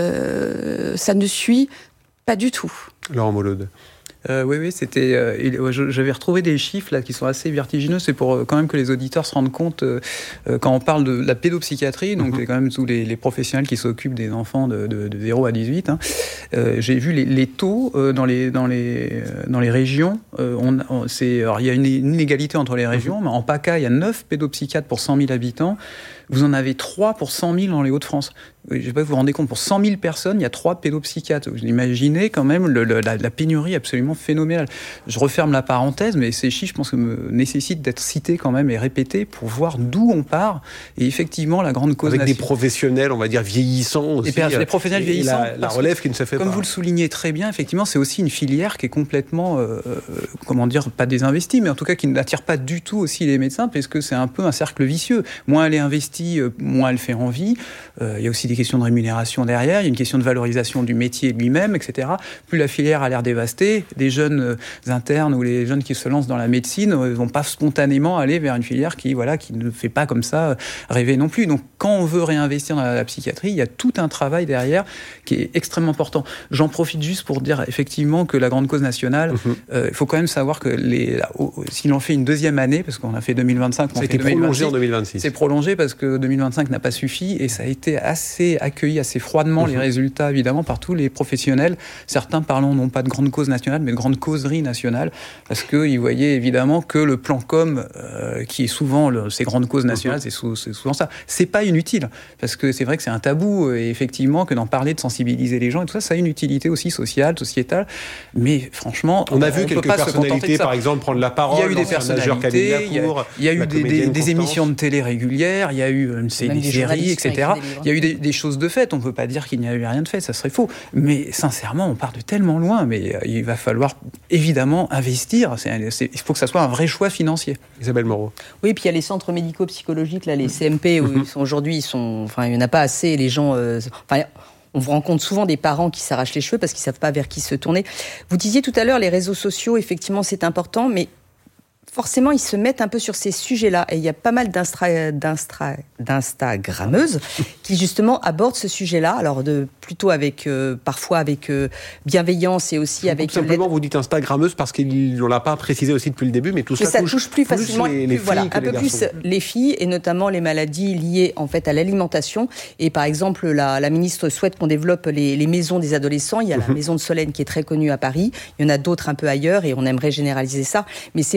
euh, ça ne suit pas du tout. Laurent Molode. Euh, oui, oui, c'était. Euh, j'avais retrouvé des chiffres là qui sont assez vertigineux. C'est pour euh, quand même que les auditeurs se rendent compte euh, euh, quand on parle de la pédopsychiatrie. Donc, mm-hmm. c'est quand même tous les, les professionnels qui s'occupent des enfants de, de, de zéro à dix-huit. Hein. Euh, j'ai vu les, les taux euh, dans les dans les euh, dans les régions. Euh, on, on, c'est alors il y a une inégalité entre les régions. Mm-hmm. Mais en PACA, il y a neuf pédopsychiatres pour cent mille habitants. Vous en avez trois pour cent mille dans les Hauts-de-France. Je ne sais pas si vous vous rendez compte, pour cent mille personnes, il y a trois pédopsychiatres. Vous imaginez quand même le, le, la, la pénurie absolument phénoménale. Je referme la parenthèse, mais ces chiffres, je pense que me nécessitent d'être cités quand même et répétés pour voir d'où on part. Et effectivement, la grande cause... Avec nation... des professionnels, on va dire, vieillissants aussi. Et puis, des professionnels et vieillissants. La, la relève qui ne se fait comme pas. Comme vous le soulignez très bien, effectivement, c'est aussi une filière qui est complètement, euh, comment dire, pas désinvestie, mais en tout cas qui n'attire pas du tout aussi les médecins, parce que c'est un peu un cercle vicieux. Moins elle est investie, moins elle fait envie. Euh, il y a aussi des questions de rémunération derrière, il y a une question de valorisation du métier lui-même, et cetera. Plus la filière a l'air dévastée, des jeunes euh, internes ou les jeunes qui se lancent dans la médecine ne euh, vont pas spontanément aller vers une filière qui, voilà, qui ne fait pas comme ça euh, rêver non plus. Donc quand on veut réinvestir dans la, la psychiatrie, il y a tout un travail derrière qui est extrêmement important. J'en profite juste pour dire effectivement que la grande cause nationale, il mmh. euh, faut quand même savoir que les, là, oh, si l'on fait une deuxième année, parce qu'on a fait deux mille vingt-cinq, on ça a fait été prolongé en deux mille vingt-six. C'est prolongé parce que deux mille vingt-cinq n'a pas suffi et ça a été assez accueilli assez froidement, mmh. les résultats évidemment par tous les professionnels. Certains parlons non pas de grande cause nationale mais de grande causerie nationale parce qu'ils voyaient évidemment que le plan com euh, qui est souvent le, ces grandes causes nationales, mmh. c'est, sou, c'est souvent ça. C'est pas inutile parce que c'est vrai que c'est un tabou et effectivement que d'en parler, de sensibiliser les gens et tout ça, ça a une utilité aussi sociale, sociétale. Mais franchement, on a on, vu on quelques peut pas personnalités par exemple prendre la parole. Il y a eu des personnalités, il y a, il y a eu des, des, des émissions de télé régulières, il y a eu une, des, des séries, et cetera. Il y a eu des, des choses de fait. On ne peut pas dire qu'il n'y a eu rien de fait, ça serait faux. Mais sincèrement, on part de tellement loin. Mais il va falloir évidemment investir. C'est, c'est, il faut que ça soit un vrai choix financier. Isabelle Moreau. Oui, puis il y a les centres médico-psychologiques, là, les C M P, où ils sont aujourd'hui, ils sont, enfin, il n'y en a pas assez. Les gens, euh, enfin, on vous rencontre souvent des parents qui s'arrachent les cheveux parce qu'ils ne savent pas vers qui se tourner. Vous disiez tout à l'heure, les réseaux sociaux, effectivement, c'est important, mais forcément, ils se mettent un peu sur ces sujets-là. Et il y a pas mal d'instra, d'instra, d'instagrammeuses qui, justement, abordent ce sujet-là. Alors, de, plutôt avec, euh, parfois avec euh, bienveillance et aussi avec... Tout simplement, vous dites instagrammeuse parce qu'on ne l'a pas précisé aussi depuis le début, mais tout ça, ça touche, touche plus facilement plus les, les plus, voilà, filles un peu les plus les filles et notamment les maladies liées en fait à l'alimentation. Et par exemple, la, la ministre souhaite qu'on développe les, les maisons des adolescents. Il y a la maison de Solène qui est très connue à Paris. Il y en a d'autres un peu ailleurs et on aimerait généraliser ça. Mais c'est vrai que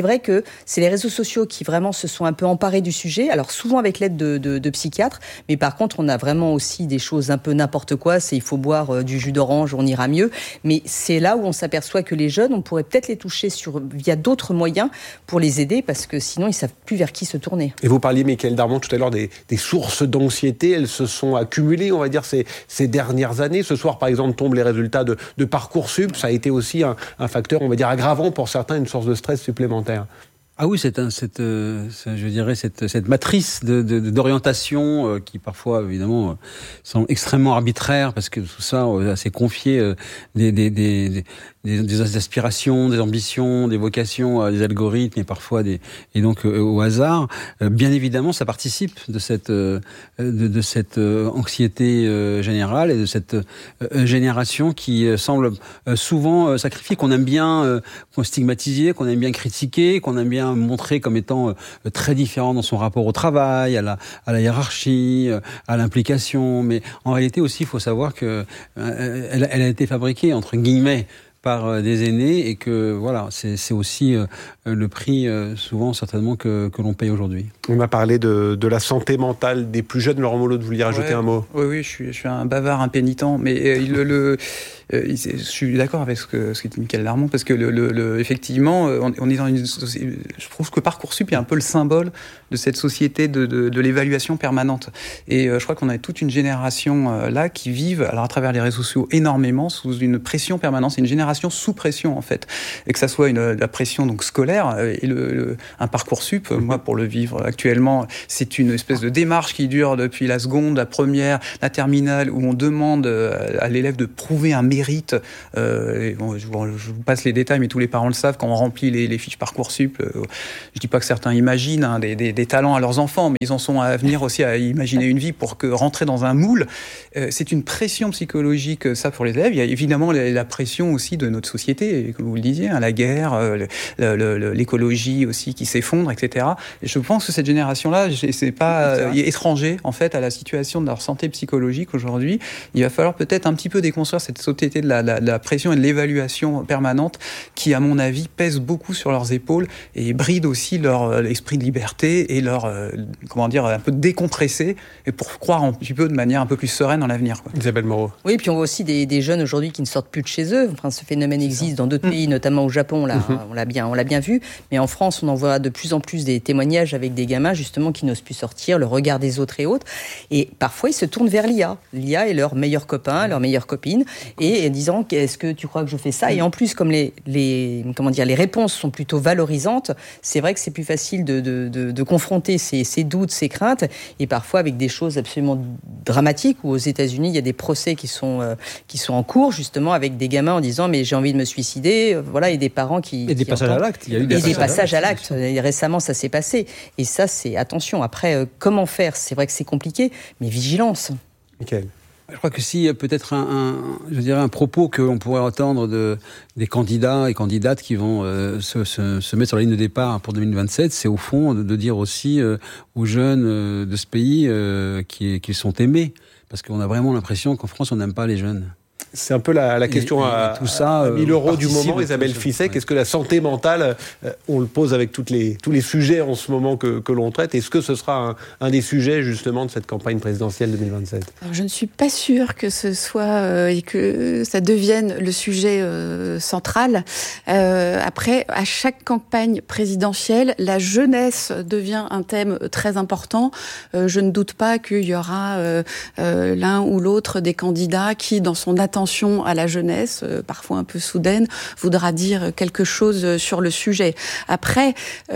c'est les réseaux sociaux qui vraiment se sont un peu emparés du sujet. Alors souvent avec l'aide de, de, de psychiatres, mais par contre on a vraiment aussi des choses un peu n'importe quoi. C'est il faut boire euh, du jus d'orange, on ira mieux. Mais c'est là où on s'aperçoit que les jeunes, on pourrait peut-être les toucher sur via d'autres moyens pour les aider, parce que sinon ils savent plus vers qui se tourner. Et vous parliez, Mickaël Darmon, tout à l'heure des, des sources d'anxiété. Elles se sont accumulées, on va dire, ces, ces dernières années. Ce soir, par exemple, tombent les résultats de, de Parcoursup. Ça a été aussi un, un facteur, on va dire, aggravant pour certains, une source de stress supplémentaire. Ah oui, c'est un, cette, euh, je dirais cette, cette matrice de, de, d'orientation euh, qui parfois évidemment euh, semble extrêmement arbitraire, parce que tout ça euh, c'est confié euh, des, des, des, des, des aspirations, des ambitions, des vocations à des algorithmes et parfois des et donc euh, au hasard. Euh, bien évidemment, ça participe de cette euh, de, de cette euh, anxiété euh, générale et de cette euh, génération qui euh, semble euh, souvent euh, sacrifier, qu'on aime bien euh, qu'on stigmatiser, qu'on aime bien critiquer, qu'on aime bien montré comme étant euh, très différent dans son rapport au travail, à la, à la hiérarchie, euh, à l'implication. Mais en réalité aussi, il faut savoir que euh, elle, elle a été fabriquée, entre guillemets, par des aînés, et que voilà, c'est, c'est aussi euh, le prix euh, souvent certainement que, que l'on paye aujourd'hui. On a parlé de, de la santé mentale des plus jeunes. Laurent Molot, vous vouliez rajouter ouais, un mot? Oui, oui, je suis, je suis un bavard impénitent, mais euh, le, le, euh, je suis d'accord avec ce que, ce que dit Mickaël Darmon, parce que le, le, le, effectivement, on, on est dans une société. Je trouve que Parcoursup est un peu le symbole de cette société de, de, de l'évaluation permanente. Et euh, je crois qu'on a toute une génération euh, là qui vivent, alors à travers les réseaux sociaux, énormément sous une pression permanente. C'est une génération sous pression en fait, et que ça soit une, la pression donc scolaire et le, le, un Parcoursup, mmh. moi pour le vivre actuellement, c'est une espèce de démarche qui dure depuis la seconde, la première, la terminale, où on demande à l'élève de prouver un mérite. Euh, bon, je, bon, je vous passe les détails, mais tous les parents le savent, quand on remplit les, les fiches Parcoursup, euh, je dis pas que certains imaginent hein, des, des, des talents à leurs enfants, mais ils en sont à venir aussi à imaginer une vie pour que rentrer dans un moule. Euh, c'est une pression psychologique, ça pour les élèves. Il y a évidemment la, la pression aussi de notre société, comme vous le disiez, hein, la guerre, euh, le, le, l'écologie aussi qui s'effondre, et cetera. Et je pense que cette génération-là, c'est pas euh, étranger en fait à la situation de leur santé psychologique aujourd'hui. Il va falloir peut-être un petit peu déconstruire cette société de la, la, la pression et de l'évaluation permanente qui, à mon avis, pèse beaucoup sur leurs épaules et bride aussi leur esprit de liberté et leur euh, comment dire un peu décompressé, et pour croire un petit peu de manière un peu plus sereine dans l'avenir, quoi. Isabelle Moreau. Oui, puis on voit aussi des, des jeunes aujourd'hui qui ne sortent plus de chez eux. Enfin, ce phénomène existe dans d'autres mmh. pays, notamment au Japon, on l'a, mmh. on l'a bien, on l'a bien vu. Mais en France, on en voit de plus en plus des témoignages avec des gamins justement qui n'osent plus sortir, le regard des autres et autres. Et parfois, ils se tournent vers l'I A. L'I A est leur meilleur copain, leur meilleure copine, et disant est-ce que tu crois que je fais ça ? Et en plus, comme les, les comment dire, les réponses sont plutôt valorisantes, c'est vrai que c'est plus facile de, de, de, de confronter ces, ces doutes, ces craintes, et parfois avec des choses absolument dramatiques. Où aux États-Unis, il y a des procès qui sont euh, qui sont en cours justement avec des gamins en disant mais j'ai envie de me suicider, voilà, et des parents qui et des qui passages entendent. à l'acte. Il y a eu des, des, des passages à l'acte. l'acte. Et récemment, ça s'est passé. Et ça, c'est attention. Après, euh, comment faire ? C'est vrai que c'est compliqué, mais vigilance. Mickaël. Je crois que si peut-être un, un, je dirais un propos que l'on pourrait entendre de des candidats et candidates qui vont euh, se, se, se mettre sur la ligne de départ pour deux mille vingt-sept, c'est au fond de, de dire aussi euh, aux jeunes euh, de ce pays euh, qu'ils, qu'ils sont aimés, parce qu'on a vraiment l'impression qu'en France on n'aime pas les jeunes. C'est un peu la, la question et, à, et tout ça, à mille euros du moment, Isabelle Fisset. Est-ce que la santé mentale, euh, on le pose avec toutes les, tous les sujets en ce moment que, que l'on traite, est-ce que ce sera un, un des sujets justement de cette campagne présidentielle deux mille vingt-sept ? Alors, je ne suis pas sûre que ce soit euh, et que ça devienne le sujet euh, central. Euh, après, à chaque campagne présidentielle, la jeunesse devient un thème très important. Euh, je ne doute pas qu'il y aura euh, euh, l'un ou l'autre des candidats qui, dans son attention à la jeunesse, euh, parfois un peu soudaine, voudra dire quelque chose sur le sujet. Après,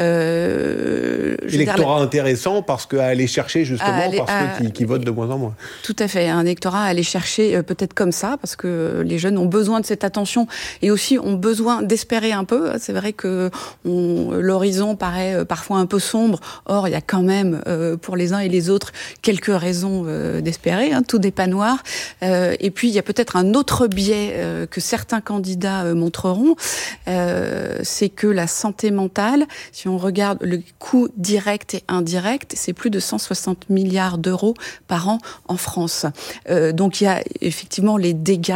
euh, électorat dire, intéressant parce qu'à aller chercher justement aller, parce à, que qui, qui votent de moins en moins. Tout à fait, un électorat à aller chercher euh, peut-être comme ça parce que les jeunes ont besoin de cette attention et aussi ont besoin d'espérer un peu. C'est vrai que on, l'horizon paraît euh, parfois un peu sombre. Or, il y a quand même euh, pour les uns et les autres quelques raisons euh, d'espérer. Hein, tout n'est pas noir. Euh, et puis il y a peut-être un un autre biais euh, que certains candidats euh, montreront, euh, c'est que la santé mentale, si on regarde le coût direct et indirect, c'est plus de cent soixante milliards d'euros par an en France. Euh, donc il y a effectivement les dégâts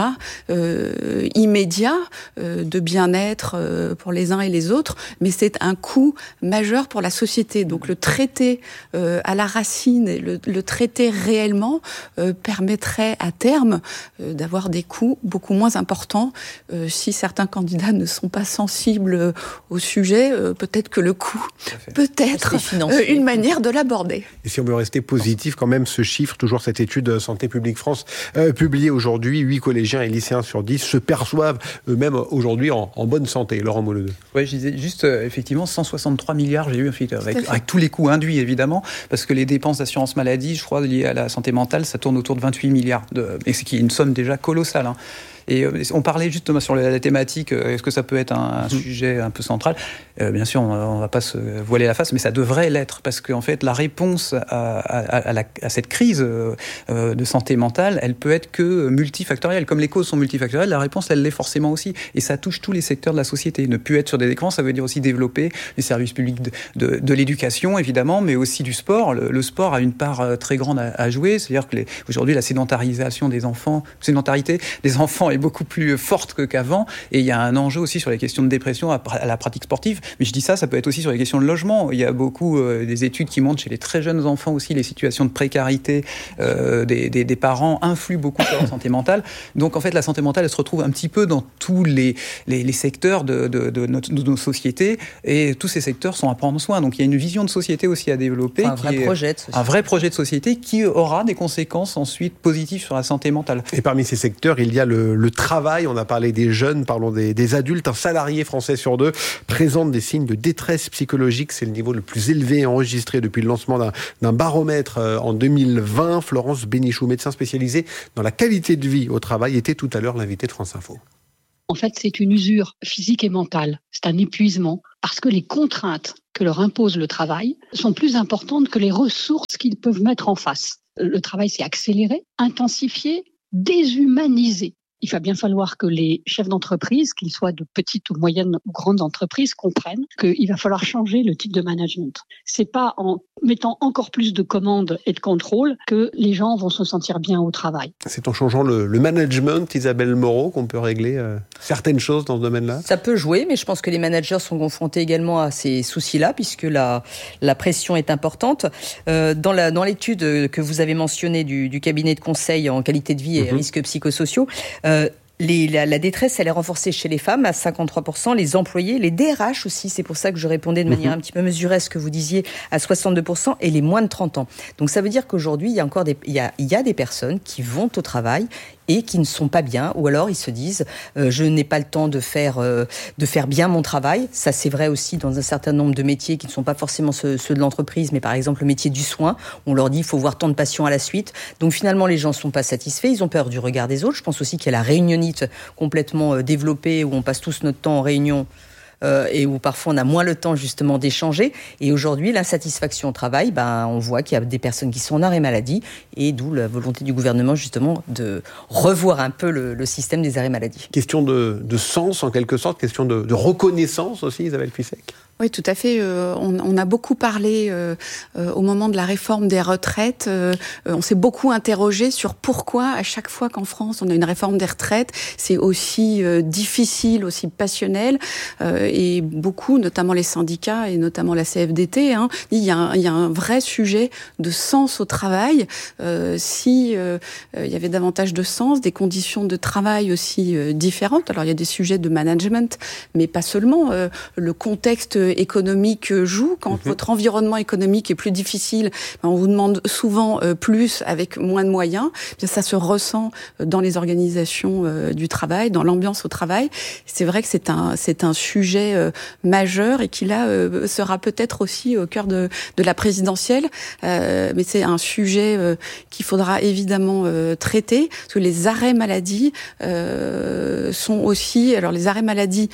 euh, immédiats euh, de bien-être euh, pour les uns et les autres, mais c'est un coût majeur pour la société. Donc le traiter euh, à la racine, et le, le traiter réellement euh, permettrait à terme euh, d'avoir des coûts beaucoup moins importants. Euh, si certains candidats ne sont pas sensibles euh, au sujet, euh, peut-être que le coût peut être euh, une manière de l'aborder. Et si on veut rester positif, quand même, ce chiffre, toujours cette étude Santé publique France, euh, publiée aujourd'hui, huit collégiens et lycéens sur dix se perçoivent eux-mêmes aujourd'hui en, en bonne santé. Laurent Molodeux. Oui, je disais juste, euh, effectivement, cent soixante-trois milliards, j'ai eu, avec, avec tous les coûts induits, évidemment, parce que les dépenses d'assurance maladie, je crois, liées à la santé mentale, ça tourne autour de vingt-huit milliards, de, et c'est qui est une somme déjà colossale, hein. Et on parlait justement sur la thématique, est-ce que ça peut être un, un sujet un peu central ? euh, Bien sûr, on ne va pas se voiler la face, mais ça devrait l'être, parce qu'en fait, la réponse à, à, à, la, à cette crise euh, de santé mentale, elle peut être que multifactorielle. Comme les causes sont multifactorielles, la réponse, elle l'est forcément aussi. Et ça touche tous les secteurs de la société. Ne plus être sur des écrans, ça veut dire aussi développer les services publics de, de, de l'éducation, évidemment, mais aussi du sport. Le, le sport a une part très grande à, à jouer, c'est-à-dire que les, aujourd'hui, la sédentarisation des enfants, sédentarité des enfants est beaucoup plus forte que qu'avant, et il y a un enjeu aussi sur les questions de dépression à, à la pratique sportive, mais je dis ça, ça peut être aussi sur les questions de logement. Il y a beaucoup euh, des études qui montrent chez les très jeunes enfants aussi les situations de précarité euh, des, des, des parents influent beaucoup sur leur santé mentale. Donc en fait la santé mentale, elle se retrouve un petit peu dans tous les, les, les secteurs de, de, de, notre, de nos sociétés, et tous ces secteurs sont à prendre soin. Donc il y a une vision de société aussi à développer, enfin, un, vrai qui est, projet de société. un vrai projet de société qui aura des conséquences ensuite positives sur la santé mentale. Et parmi ces secteurs, il y a le, le travail. On a parlé des jeunes, parlons des, des adultes. Un salarié français sur deux présente des signes de détresse psychologique. C'est le niveau le plus élevé enregistré depuis le lancement d'un, d'un baromètre en deux mille vingt. Florence Bénichou, médecin spécialisée dans la qualité de vie au travail, était tout à l'heure l'invitée de France Info. En fait, c'est une usure physique et mentale. C'est un épuisement parce que les contraintes que leur impose le travail sont plus importantes que les ressources qu'ils peuvent mettre en face. Le travail s'est accéléré, intensifié, déshumanisé. Il va bien falloir que les chefs d'entreprise, qu'ils soient de petites ou moyennes ou grandes entreprises, comprennent qu'il va falloir changer le type de management. C'est pas en mettant encore plus de commandes et de contrôles que les gens vont se sentir bien au travail. C'est en changeant le, le management, Isabelle Moreau, qu'on peut régler euh, certaines choses dans ce domaine-là ? Ça peut jouer, mais je pense que les managers sont confrontés également à ces soucis-là, puisque la, la pression est importante. Euh, dans, la, dans l'étude que vous avez mentionnée du, du cabinet de conseil en qualité de vie et mmh. risques psychosociaux, Euh, les, la, la détresse, elle est renforcée chez les femmes à cinquante-trois pour cent, les employés, les D R H aussi, c'est pour ça que je répondais de manière mmh. un petit peu mesurée à ce que vous disiez, à soixante-deux pour cent, et les moins de trente ans. Donc ça veut dire qu'aujourd'hui, il y a encore des, il y a, il y a des personnes qui vont au travail et qui ne sont pas bien, ou alors ils se disent euh, je n'ai pas le temps de faire euh, de faire bien mon travail. Ça c'est vrai aussi dans un certain nombre de métiers qui ne sont pas forcément ceux, ceux de l'entreprise, mais par exemple le métier du soin. On leur dit il faut voir tant de patients à la suite. Donc finalement les gens sont pas satisfaits, ils ont peur du regard des autres. Je pense aussi qu'il y a la réunionnite complètement euh, développée où on passe tous notre temps en réunion. Euh, et où parfois on a moins le temps justement d'échanger. Et aujourd'hui, l'insatisfaction au travail, ben, on voit qu'il y a des personnes qui sont en arrêt maladie, et d'où la volonté du gouvernement justement de revoir un peu le, le système des arrêts maladie. Question de, de sens en quelque sorte, question de, de reconnaissance aussi, Isabelle Fissek. Oui, tout à fait. Euh, on, on a beaucoup parlé euh, euh, au moment de la réforme des retraites. Euh, on s'est beaucoup interrogé sur pourquoi, à chaque fois qu'en France on a une réforme des retraites, c'est aussi euh, difficile, aussi passionnel. Euh, et beaucoup, notamment les syndicats et notamment la C F D T, hein, il y a un, il y a un vrai sujet de sens au travail. Euh, si euh, il y avait davantage de sens, des conditions de travail aussi euh, différentes. Alors il y a des sujets de management, mais pas seulement. Euh, le contexte économique joue. Quand mmh. votre environnement économique est plus difficile, on vous demande souvent euh, plus avec moins de moyens. Bien, ça se ressent dans les organisations euh, du travail, dans l'ambiance au travail. C'est vrai que c'est un c'est un sujet euh, majeur et qui là euh, sera peut-être aussi au cœur de de la présidentielle. Euh, mais c'est un sujet euh, qu'il faudra évidemment euh, traiter, parce que les arrêts maladie euh, sont aussi. Alors les arrêts maladie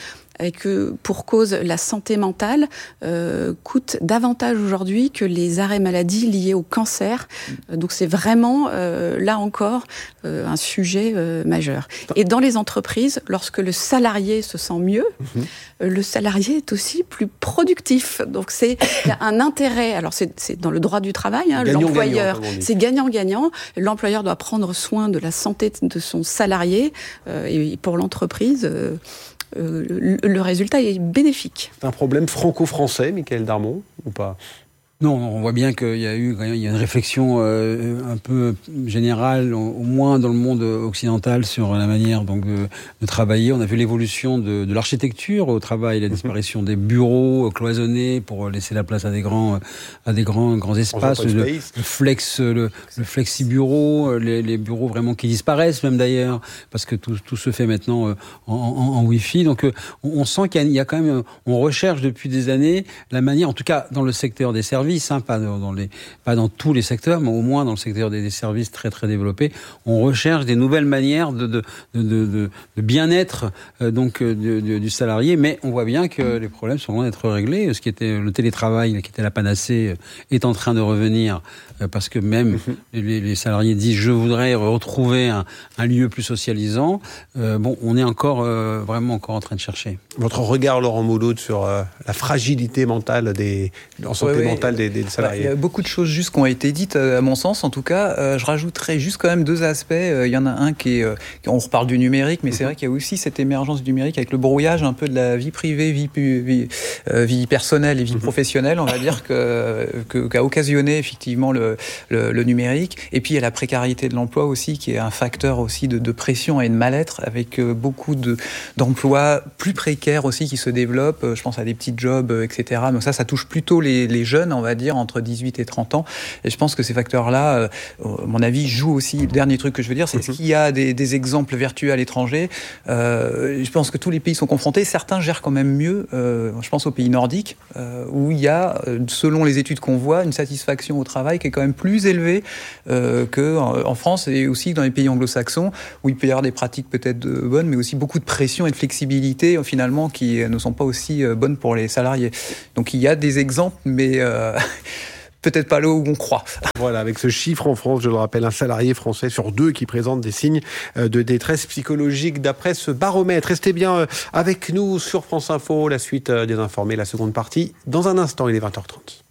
et que pour cause, la santé mentale euh, coûte davantage aujourd'hui que les arrêts maladie liés au cancer. Mmh. Donc c'est vraiment, euh, là encore, euh, un sujet euh, majeur. Et dans les entreprises, lorsque le salarié se sent mieux, mmh. euh, le salarié est aussi plus productif. Donc c'est il y a un intérêt. Alors c'est, c'est dans le droit du travail, hein, gagnant, l'employeur, gagnant, c'est gagnant-gagnant. L'employeur doit prendre soin de la santé de son salarié euh, et pour l'entreprise. Euh, Euh, le, le résultat est bénéfique. C'est un problème franco-français, Michaël Darmon, ou pas ? Non, on voit bien qu'il y a eu il y a une réflexion euh, un peu générale, au moins dans le monde occidental, sur la manière donc de, de travailler. On a vu l'évolution de, de l'architecture au travail, la disparition des bureaux cloisonnés pour laisser la place à des grands, à des grands, grands espaces. Le, le flex, le, le flexi-bureau, les, les bureaux vraiment qui disparaissent même d'ailleurs, parce que tout, tout se fait maintenant en, en, en Wi-Fi. Donc on, on sent qu'il y a, il y a quand même, on recherche depuis des années la manière, en tout cas dans le secteur des services. Hein, pas, dans les, pas dans tous les secteurs, mais au moins dans le secteur des, des services très très développés, on recherche des nouvelles manières de, de, de, de, de bien-être euh, donc, de, de, du salarié, mais on voit bien que les problèmes sont loin d'être réglés. Ce qui était le télétravail, qui était la panacée, est en train de revenir, euh, parce que même mm-hmm. les, les salariés disent « je voudrais retrouver un, un lieu plus socialisant euh, ». Bon, on est encore, euh, vraiment encore en train de chercher. Votre regard, Laurent Mouloud, sur euh, la fragilité mentale des, en santé ouais, mentale des, des salariés. Il y a beaucoup de choses juste qui ont été dites, à mon sens. En tout cas, euh, je rajouterais juste quand même deux aspects. Euh, il y en a un qui est... Euh, on reparle du numérique, mais mm-hmm. c'est vrai qu'il y a aussi cette émergence du numérique avec le brouillage un peu de la vie privée, vie, vie, euh, vie personnelle et vie mm-hmm. professionnelle, on va dire, que, que, qu'a occasionné effectivement le, le, le numérique. Et puis il y a la précarité de l'emploi aussi, qui est un facteur aussi de, de pression et de mal-être, avec euh, beaucoup de, d'emplois plus précaires aussi qui se développent. Euh, je pense à des petits jobs, euh, et cetera. Donc ça, ça touche plutôt les, les jeunes, on va dire, entre dix-huit et trente ans. Et je pense que ces facteurs-là, euh, à mon avis, jouent aussi. Le dernier truc que je veux dire, c'est mm-hmm. est-ce qu'il y a des, des exemples vertueux à l'étranger ? euh, Je pense que tous les pays sont confrontés. Certains gèrent quand même mieux. Euh, je pense aux pays nordiques, euh, où il y a, selon les études qu'on voit, une satisfaction au travail qui est quand même plus élevée euh, qu'en en France, et aussi dans les pays anglo-saxons, où il peut y avoir des pratiques peut-être bonnes, mais aussi beaucoup de pression et de flexibilité, finalement, qui ne sont pas aussi bonnes pour les salariés. Donc il y a des exemples, mais... Euh, peut-être pas là où on croit. Voilà, avec ce chiffre en France, je le rappelle, un salarié français sur deux qui présente des signes de détresse psychologique d'après ce baromètre. Restez bien avec nous sur France Info, la suite des informés, la seconde partie. Dans un instant, il est vingt heures trente.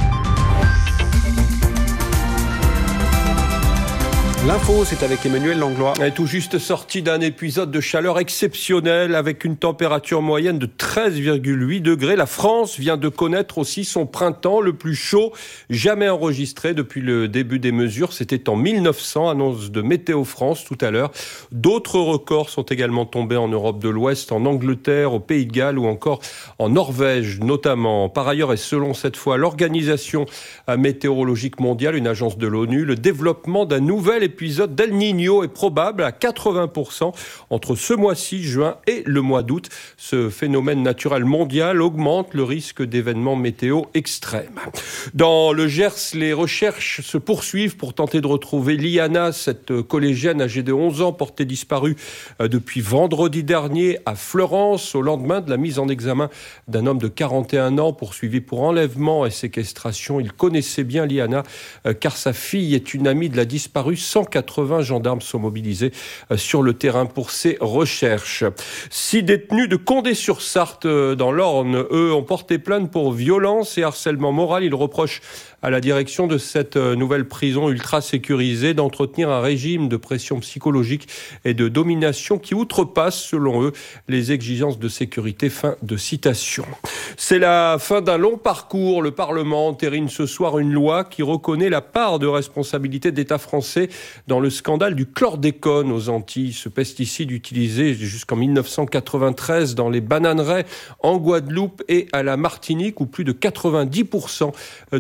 L'info, c'est avec Emmanuel Langlois. Elle est tout juste sorti d'un épisode de chaleur exceptionnel avec une température moyenne de treize virgule huit degrés. La France vient de connaître aussi son printemps le plus chaud jamais enregistré depuis le début des mesures. C'était en mille neuf cents, annonce de Météo France tout à l'heure. D'autres records sont également tombés en Europe de l'Ouest, en Angleterre, au Pays de Galles ou encore en Norvège notamment. Par ailleurs, et selon cette fois l'Organisation météorologique mondiale, une agence de l'ONU, le développement d'un nouvel épisode d'El Niño est probable à quatre-vingts pour cent entre ce mois-ci, juin, et le mois d'août. Ce phénomène naturel mondial augmente le risque d'événements météo extrêmes. Dans le Gers, les recherches se poursuivent pour tenter de retrouver Liana, cette collégienne âgée de onze ans, portée disparue depuis vendredi dernier à Fleurance, au lendemain de la mise en examen d'un homme de quarante et un ans poursuivi pour enlèvement et séquestration. Il connaissait bien Liana, car sa fille est une amie de la disparue. cent quatre-vingts gendarmes sont mobilisés sur le terrain pour ces recherches. Six détenus de Condé-sur-Sarthe dans l'Orne, eux, ont porté plainte pour violence et harcèlement moral. Ils reprochent à la direction de cette nouvelle prison ultra sécurisée d'entretenir un régime de pression psychologique et de domination qui outrepasse, selon eux, les exigences de sécurité. Fin de citation. C'est la fin d'un long parcours. Le Parlement entérine ce soir une loi qui reconnaît la part de responsabilité d'État français dans le scandale du chlordécone aux Antilles. Ce pesticide utilisé jusqu'en mille neuf cent quatre-vingt-treize dans les bananeraies en Guadeloupe et à la Martinique, où plus de quatre-vingt-dix pour cent de la population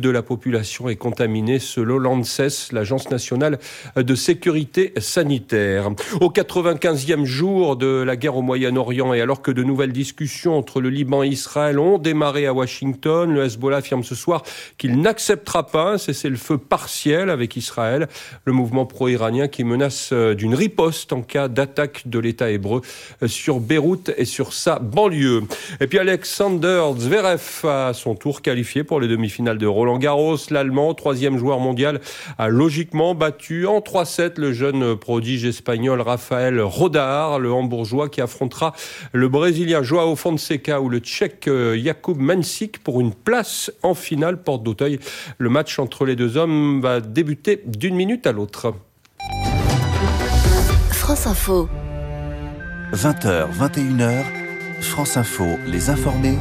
population est contaminée selon l'ANSES, l'Agence nationale de sécurité sanitaire. Au quatre-vingt-quinzième jour de la guerre au Moyen-Orient et alors que de nouvelles discussions entre le Liban et Israël ont démarré à Washington, le Hezbollah affirme ce soir qu'il n'acceptera pas un cessez-le-feu partiel avec Israël, le mouvement pro-iranien qui menace d'une riposte en cas d'attaque de l'État hébreu sur Beyrouth et sur sa banlieue. Et puis Alexander Zverev à son tour qualifié pour les demi-finales de Roland-Garros. L'Allemand, troisième joueur mondial, a logiquement battu en trois sept le jeune prodige espagnol Rafael Rodar, le Hambourgeois qui affrontera le Brésilien Joao Fonseca ou le Tchèque Jakub Mansík pour une place en finale porte d'Auteuil. Le match entre les deux hommes va débuter d'une minute à l'autre. France Info. vingt heures, vingt et une heures, France Info, les informés.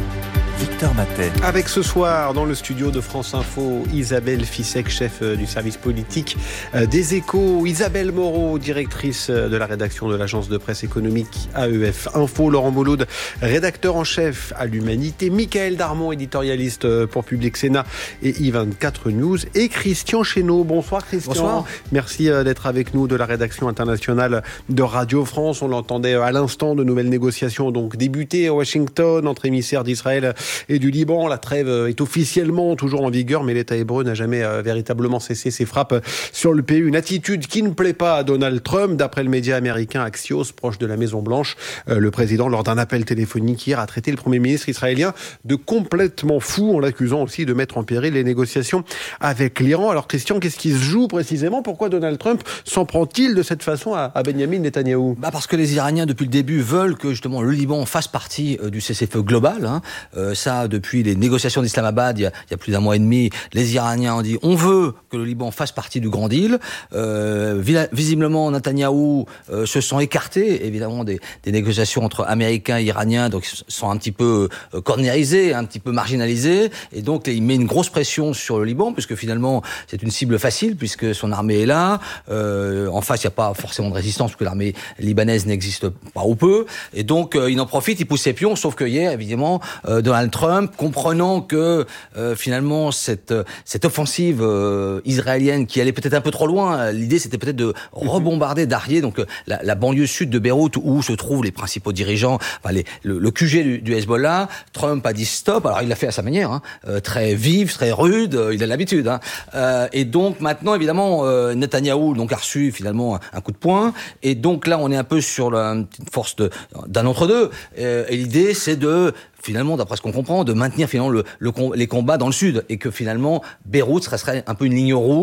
Victor Matet. Avec ce soir, dans le studio de France Info, Isabelle Fissek, chef du service politique des Échos, Isabelle Moreau, directrice de la rédaction de l'agence de presse économique A E F Info, Laurent Molaud, rédacteur en chef à l'Humanité, Michael Darmon, éditorialiste pour Public Sénat et I vingt-quatre News, et Christian Chesneau. Bonsoir Christian. Bonsoir. Merci d'être avec nous de la rédaction internationale de Radio France. On l'entendait à l'instant, de nouvelles négociations donc débutées à Washington entre émissaires d'Israël et du Liban. La trêve est officiellement toujours en vigueur, mais l'État hébreu n'a jamais euh, véritablement cessé ses frappes sur le pays. Une attitude qui ne plaît pas à Donald Trump. D'après le média américain Axios, proche de la Maison-Blanche, euh, le président, lors d'un appel téléphonique hier, a traité le Premier ministre israélien de complètement fou, en l'accusant aussi de mettre en péril les négociations avec l'Iran. Alors Christian, qu'est-ce qui se joue précisément ? Pourquoi Donald Trump s'en prend-il de cette façon à, à Benjamin Netanyahou ? Bah parce que les Iraniens, depuis le début, veulent que justement le Liban fasse partie euh, du cessez-le-feu global. Hein. Euh, ça, depuis les négociations d'Islamabad, il y, a, il y a plus d'un mois et demi, les Iraniens ont dit on veut que le Liban fasse partie du grand deal. Euh, visiblement, Netanyahou euh, se sent écarté, évidemment, des, des négociations entre Américains et Iraniens, donc ils sont un petit peu euh, cornérisés, un petit peu marginalisés, et donc il met une grosse pression sur le Liban, puisque finalement, c'est une cible facile, puisque son armée est là. Euh, en face, il n'y a pas forcément de résistance, parce que l'armée libanaise n'existe pas ou peu, et donc euh, il en profite, il pousse ses pions, sauf que hier, évidemment, euh, Donald Trump, comprenant que euh, finalement cette cette offensive euh, israélienne qui allait peut-être un peu trop loin, l'idée c'était peut-être de rebombarder Darrié, donc euh, la, la banlieue sud de Beyrouth où se trouvent les principaux dirigeants, enfin les, le, le Q G du, du Hezbollah. Trump a dit stop, alors il l'a fait à sa manière, hein, euh, très vive, très rude, euh, il a l'habitude. Hein, euh, et donc maintenant évidemment euh, Netanyahou donc a reçu finalement un, un coup de poing, et donc là on est un peu sur la une force de, d'un entre-deux, euh, et l'idée c'est de finalement, d'après ce qu'on comprend, de maintenir finalement le, le, les combats dans le sud, et que finalement Beyrouth serait un peu une ligne rouge